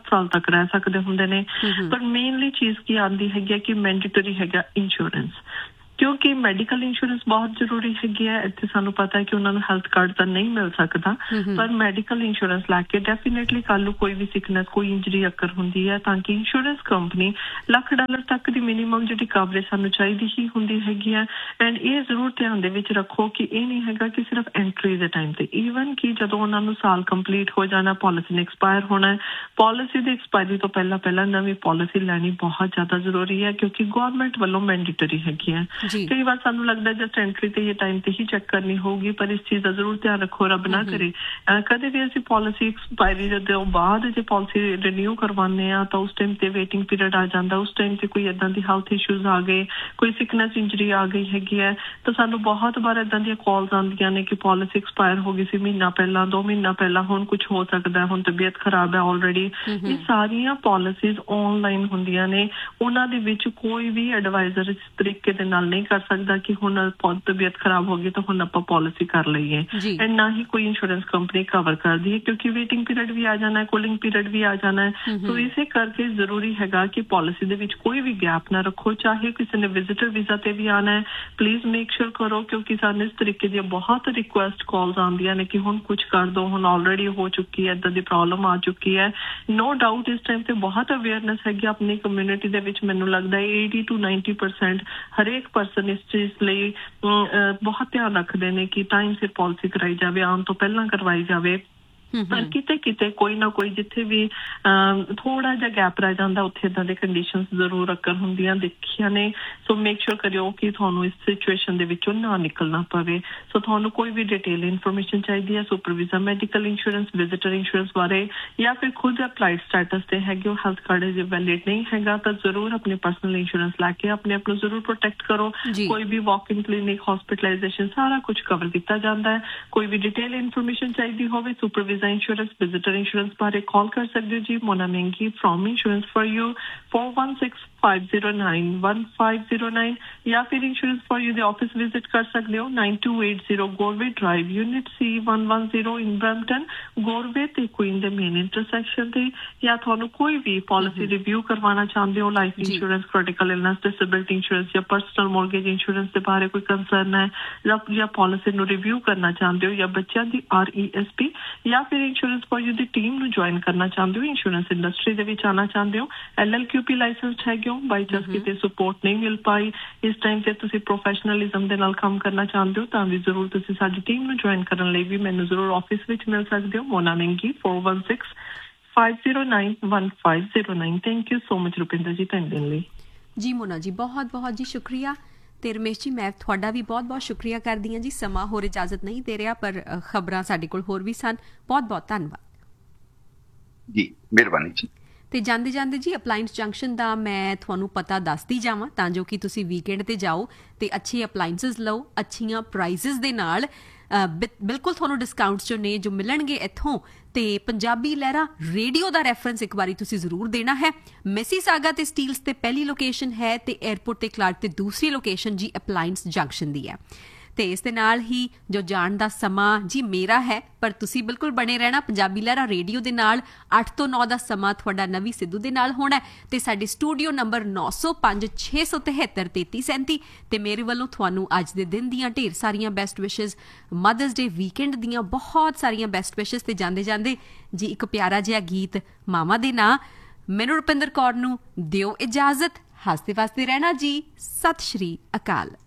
ਕਰਾ ਸਕਦੇ ਹੁੰਦੇ ਨੇ। ਪਰ ਮੇਨਲੀ ਚੀਜ਼ ਕੀ ਆਉਂਦੀ ਹੈਗੀ ਕਿ ਮੈਂਡੇਟਰੀ ਹੈਗਾ ਇੰਸ਼ੋਰੈਂਸ, ਕਿਉਂਕਿ ਮੈਡੀਕਲ ਇੰਸ਼ੋਰੈਂਸ ਬਹੁਤ ਜ਼ਰੂਰੀ ਹੈਗੀ ਹੈ। ਇੱਥੇ ਸਾਨੂੰ ਪਤਾ ਹੈ ਕਿ ਉਹਨਾਂ ਨੂੰ ਹੈਲਥ ਕਾਰਡ ਤਾਂ ਨਹੀਂ ਮਿਲ ਸਕਦਾ, ਪਰ ਮੈਡੀਕਲ ਇੰਸ਼ੋਰੈਂਸ ਲੈ ਕੇ ਡੈਫੀਨੇਟਲੀ ਕੱਲ ਨੂੰ ਕੋਈ ਵੀ ਸਿਕਨੈਸ, ਕੋਈ ਇੰਜਰੀ ਅਕਰ ਹੁੰਦੀ ਹੈ ਤਾਂ ਕਿ ਇੰਸ਼ੋਰੈਂਸ ਕੰਪਨੀ $1,00,000 ਤੱਕ ਦੀ ਮਿਨੀਮਮ ਜਿਹੜੀ ਕਵਰੇਜ ਸਾਨੂੰ ਚਾਹੀਦੀ ਹੀ ਹੁੰਦੀ ਹੈਗੀ ਹੈ। ਐਂਡ ਇਹ ਜ਼ਰੂਰ ਧਿਆਨ ਦੇ ਵਿੱਚ ਰੱਖੋ ਕਿ ਇਹ ਨਹੀਂ ਹੈਗਾ ਕਿ ਸਿਰਫ ਐਂਟਰੀ ਦੇ ਟਾਈਮ ਤੇ, ਈਵਨ ਕਿ ਜਦੋਂ ਉਹਨਾਂ ਨੂੰ ਸਾਲ ਕੰਪਲੀਟ ਹੋ ਜਾਣਾ, ਪਾਲਿਸੀ ਨੇ ਐਕਸਪਾਇਰ ਹੋਣਾ ਹੈ, ਪਾਲਿਸੀ ਦੀ ਐਕਸਪਾਇਰੀ ਤੋਂ ਪਹਿਲਾਂ ਨਵੀਂ ਪਾਲਿਸੀ ਲੈਣੀ ਬਹੁਤ ਜ਼ਿਆਦਾ ਜ਼ਰੂਰੀ ਹੈ, ਕਿਉਂਕਿ ਗਵਰਨਮੈਂਟ ਵੱਲੋਂ ਮੈਂਡੇਟਰੀ ਹੈਗੀ ਹੈ। ਕਈ ਵਾਰ ਸਾਨੂੰ ਲੱਗਦਾ ਜਸਟ ਐਂਟਰੀ ਤੇ ਟਾਈਮ ਤੇ ਹੀ ਚੈੱਕ ਕਰਨੀ ਹੋਊਗੀ, ਪਰ ਇਸ ਚੀਜ਼ ਦਾ ਜ਼ਰੂਰ ਧਿਆਨ ਰੱਖੋ, ਰੱਬ ਨਾ ਕਰੇ ਕਦੇ ਵੀ ਅਸੀਂ ਪਾਲਿਸੀ ਐਕਸਪਾਇਰੀ ਦੇ ਬਾਅਦ ਜੇ ਪਾਲਿਸੀ ਰੀਨਿਊ ਕਰਵਾਉਂਦੇ ਆ ਤਾਂ ਉਸ ਟਾਈਮ ਤੇ ਵੇਟਿੰਗ ਪੀਰੀਅਡ ਆ ਜਾਂਦਾ, ਉਸ ਟਾਈਮ ਤੇ ਕੋਈ ਏਦਾਂ ਦੀ ਹੈਲਥ ਇਸ਼ੂਜ਼ ਆ ਗਏ, ਕੋਈ ਸਿਕਨੈਸ ਇੰਜਰੀ ਆ ਗਈ ਹੈਗੀ ਹੈ, ਤਾਂ ਸਾਨੂੰ ਬਹੁਤ ਵਾਰ ਏਦਾਂ ਦੀਆਂ ਕਾਲਸ ਆਉਂਦੀਆਂ ਨੇ ਕਿ ਪਾਲਿਸੀ ਐਕਸਪਾਇਰ ਹੋ ਗਈ ਸੀ ਮਹੀਨਾ ਪਹਿਲਾਂ, 2 ਮਹੀਨਾ ਪਹਿਲਾਂ, ਹੁਣ ਕੁਝ ਹੋ ਸਕਦਾ, ਹੁਣ ਤਬੀਅਤ ਖਰਾਬ ਹੈ ਆਲਰੇਡੀ। ਇਹ ਸਾਰੀਆਂ ਪਾਲਿਸੀਜ਼ ਆਨਲਾਈਨ ਹੁੰਦੀਆਂ ਨੇ, ਉਹਨਾਂ ਦੇ ਵਿੱਚ ਕੋਈ ਵੀ ਐਡਵਾਈਜ਼ਰ ਇਸ ਤਰੀਕੇ ਦੇ ਨਾਲ ਨਹੀਂ ਕਰ ਸਕਦਾ ਕਿ ਹੁਣ ਤਬੀਅਤ ਖਰਾਬ ਹੋ ਗਈ ਤਾਂ ਹੁਣ ਆਪਾਂ ਪਾਲਿਸੀ ਕਰ ਲਈਏ, ਐਂਡ ਨਾ ਹੀ ਕੋਈ ਇੰਸ਼ੋਰੈਂਸ ਕੰਪਨੀ ਕਵਰ ਕਰਦੀ ਹੈ, ਕਿਉਂਕਿ ਵੇਟਿੰਗ ਪੀਰੀਅਡ ਵੀ ਆ ਜਾਣਾ ਹੈ, ਕੂਲਿੰਗ ਪੀਰੀਅਡ ਵੀ ਆ ਜਾਣਾ ਹੈ। ਸੋ ਇਸੇ ਕਰਕੇ ਜ਼ਰੂਰੀ ਹੈਗਾ ਕਿ ਪਾਲਿਸੀ ਦੇ ਵਿੱਚ ਕੋਈ ਵੀ ਗੈਪ ਨਾ ਰੱਖੋ, ਚਾਹੇ ਕਿਸੇ ਨੇ ਵਿਜ਼ਿਟਰ ਵੀਜ਼ਾ ਤੇ ਵੀ ਆਣਾ ਹੈ, ਪਲੀਜ਼ ਮੇਕ ਸ਼ੋਰ ਕਰੋ, ਕਿਉਂਕਿ ਸਾਨੂੰ ਇਸ ਤਰੀਕੇ ਦੀਆਂ ਬਹੁਤ ਰਿਕੁਐਸਟ ਕਾਲਸ ਆਉਂਦੀਆਂ ਨੇ ਕਿ ਹੁਣ ਕੁਝ ਕਰ ਦੋ, ਹੁਣ ਆਲਰੇਡੀ ਹੋ ਚੁੱਕੀ ਹੈ, ਏਦਾਂ ਦੀ ਪ੍ਰੋਬਲਮ ਆ ਚੁੱਕੀ ਹੈ। ਨੋ ਡਾਊਟ ਇਸ ਟਾਈਮ ਤੇ ਬਹੁਤ ਅਵੇਅਰਨੈਸ ਹੈਗੀ ਆਪਣੀ ਕਮਿਊਨਿਟੀ ਦੇ ਵਿੱਚ, ਮੈਨੂੰ ਲੱਗਦਾ ਹੈ 80 to 90% ਹਰੇਕ ਪਰਸਨ ਇਸ ਚੀਜ਼ ਲਈ ਬਹੁਤ ਧਿਆਨ ਰੱਖਦੇ ਨੇ ਕਿ ਟਾਈਮ ਸਿਰ ਪਾਲਿਸੀ ਕਰਾਈ ਜਾਵੇ, ਆਉਣ ਤੋਂ ਪਹਿਲਾਂ ਕਰਵਾਈ ਜਾਵੇ। ਪਰ ਕਿਤੇ ਕੋਈ ਨਾ ਕੋਈ ਜਿੱਥੇ ਵੀ ਥੋੜਾ ਜਿਹਾ ਗੈਪ ਰਹਿ ਜਾਂਦਾ, ਉੱਥੇ ਏਦਾਂ ਦੇ ਕੰਡੀਸ਼ਨਸ ਜ਼ਰੂਰ ਅਕਰ ਹੁੰਦੀਆਂ ਦੇਖੀਆਂ ਨੇ। ਸੋ ਮੇਕ ਸ਼ੋਰ ਕਰਿਓ ਕਿ ਤੁਹਾਨੂੰ ਇਸ ਸਿਚੁਏਸ਼ਨ ਦੇ ਵਿੱਚੋਂ ਨਾ ਨਿਕਲਣਾ ਪਵੇ। ਸੋ ਤੁਹਾਨੂੰ ਕੋਈ ਵੀ ਡਿਟੇਲ ਇਨਫੋਰਮੇਸ਼ਨ ਚਾਹੀਦੀ ਹੈ super visa, medical insurance, visitor insurance ਬਾਰੇ, ਜਾਂ ਫਿਰ ਖੁਦ ਅਪਲਾਈਡ ਸਟੇਟਸ ਤੇ ਹੈਗੇ ਹੋ, ਹੈਲਥ ਕਾਰਡ ਜੇ ਵੈਲਿਡ ਨਹੀਂ ਹੈਗਾ ਤਾਂ ਜ਼ਰੂਰ ਆਪਣੇ ਪਰਸਨਲ ਇੰਸ਼ੋਰੈਂਸ ਲੈ ਕੇ ਆਪਣੇ ਆਪ ਨੂੰ ਜ਼ਰੂਰ ਪ੍ਰੋਟੈਕਟ ਕਰੋ। ਕੋਈ ਵੀ ਵਾਕਿੰਗ ਕਲੀਨਿਕ, ਹਸਪੀਟਲਾਈਜੇਸ਼ਨ ਸਾਰਾ ਕੁਝ ਕਵਰ ਕੀਤਾ ਜਾਂਦਾ ਹੈ। ਕੋਈ ਵੀ ਡਿਟੇਲ ਇਨਫੋਰਮੇਸ਼ਨ ਚਾਹੀਦੀ ਹੋਵੇ super visa insurance, visitor insurance बारे कॉल कर सकते हो जी। Mona मेंगी from insurance for you 4165091509, या फिर insurance for you they office visit कर सकते हो 9280 Gorve drive, unit C110 in Brampton, Gorve ते क्वीन दे मेन इंटरसेक्शन ते। या थानू कोई भी पॉलिसी रिव्यू करवाना चाहते हो, life insurance, critical illness, disability insurance या पर्सनल मॉर्गेज इंश्योरेंस के बारे कोई कंसर्न है, या पॉलिसी नु रिव्यू करना चाहते हो, या बच्चों की RESP, या फिर insurance for you the team नु ज्वाइन करना चाहते हो, इंश्योरेंस इंडस्ट्री दे विच आना चाहते हो, LLQP लाइसेंस है क्यों बाई चांस किते सपोर्ट नहीं मिल पाई, इस टाइम ते तुसी प्रोफेशनलिज्म दे नाल काम करना चाहते हो तां भी जरूर तुसी साडी टीम नु ज्वाइन करन लई भी मैनू जरूर ऑफिस विच मिल सकदे हो। Mona मेंगी 4165091509। Thank you so much Rupinder ji time देने लई जी। मोना जी बहुत बहुत जी शुक्रिया। ਤੇ ਰਮੇਸ਼ ਜੀ ਮੈਂ ਤੁਹਾਡਾ ਵੀ ਬਹੁਤ-ਬਹੁਤ ਸ਼ੁਕਰੀਆ ਕਰਦੀ ਹਾਂ ਜੀ। ਸਮਾਂ ਹੋਰ ਇਜਾਜ਼ਤ ਨਹੀਂ ਦੇ ਰਿਹਾ, ਪਰ ਖਬਰਾਂ ਸਾਡੇ ਕੋਲ ਹੋਰ ਵੀ ਸਨ। ਬਹੁਤ-ਬਹੁਤ ਧੰਨਵਾਦ ਜੀ, ਮਿਹਰਬਾਨੀ ਜੀ। ਤੇ ਜਾਂਦੇ ਜਾਂਦੇ ਜੀ ਅਪਲਾਇੰਸ ਜੰਕਸ਼ਨ ਦਾ ਮੈਂ ਤੁਹਾਨੂੰ ਪਤਾ ਦੱਸਦੀ ਜਾਵਾਂ ਤਾਂ ਜੋ ਕਿ ਤੁਸੀਂ ਵੀਕਐਂਡ ਤੇ ਜਾਓ ਤੇ ਅੱਛੇ ਅਪਲਾਇੰਸਸ ਲਓ ਅੱਛੀਆਂ ਪ੍ਰਾਈਸਿਸ ਦੇ ਨਾਲ। ਬਿਲਕੁਲ ਤੁਹਾਨੂੰ ਡਿਸਕਾਊਂਟਸ ਜੋ ਨੇ ਜੋ ਮਿਲਣਗੇ ਇੱਥੋਂ। ਤੇ ਪੰਜਾਬੀ ਲਹਿਰਾ ਰੇਡੀਓ ਦਾ ਰੈਫਰੈਂਸ ਇੱਕ ਵਾਰੀ ਤੁਸੀਂ ਜ਼ਰੂਰ ਦੇਣਾ ਹੈ। ਮਿਸੀਸਾਗਾ ਤੇ ਸਟੀਲਸ ਤੇ ਪਹਿਲੀ ਲੋਕੇਸ਼ਨ ਹੈ ਤੇ 에ਅਰਪੋਰਟ ਤੇ ਕਲਾਰਕ ਤੇ ਦੂਸਰੀ ਲੋਕੇਸ਼ਨ ਜੀ ਅਪਲਾਇੰਸ ਜੰਕਸ਼ਨ ਦੀ ਹੈ। ਤੇ ਇਸ ਦੇ ਨਾਲ ਹੀ ਜੋ ਜਾਣ ਦਾ ਸਮਾਂ ਜੀ ਮੇਰਾ ਹੈ, ਪਰ ਤੁਸੀਂ ਬਿਲਕੁਲ ਬਣੇ ਰਹਿਣਾ ਪੰਜਾਬੀ ਲਹਿਰਾ ਰੇਡੀਓ ਦੇ ਨਾਲ। 8 ਤੋਂ 9 ਦਾ ਸਮਾਂ ਤੁਹਾਡਾ ਨਵੀਂ ਸਿੱਧੂ ਦੇ ਨਾਲ ਹੋਣਾ ਤੇ ਸਾਡੇ ਸਟੂਡੀਓ ਨੰਬਰ 9056733337 ਤੇ ਮੇਰੇ ਵੱਲੋਂ ਤੁਹਾਨੂੰ ਅੱਜ ਦੇ ਦਿਨ ਦੀਆਂ ਢੇਰ ਸਾਰੀਆਂ ਬੈਸਟ ਵਿਸ਼ੇਸ, ਮਦਰਸ ਡੇ ਵੀਕਐਂਡ ਦੀਆਂ ਬਹੁਤ ਸਾਰੀਆਂ ਬੈਸਟ ਵਿਸ਼ੇਸ। ਤੇ ਜਾਂਦੇ ਜਾਂਦੇ ਜੀ ਇੱਕ ਪਿਆਰਾ ਜਿਹਾ ਗੀਤ ਮਾਵਾਂ ਦੇ ਨਾਂ। ਮੈਨੂੰ ਰੁਪਿੰਦਰ ਕੌਰ ਨੂੰ ਦਿਓ ਇਜਾਜ਼ਤ। ਹੱਸਦੇ ਵਸਦੇ ਰਹਿਣਾ ਜੀ। ਸਤਿ ਸ਼੍ਰੀ ਅਕਾਲ।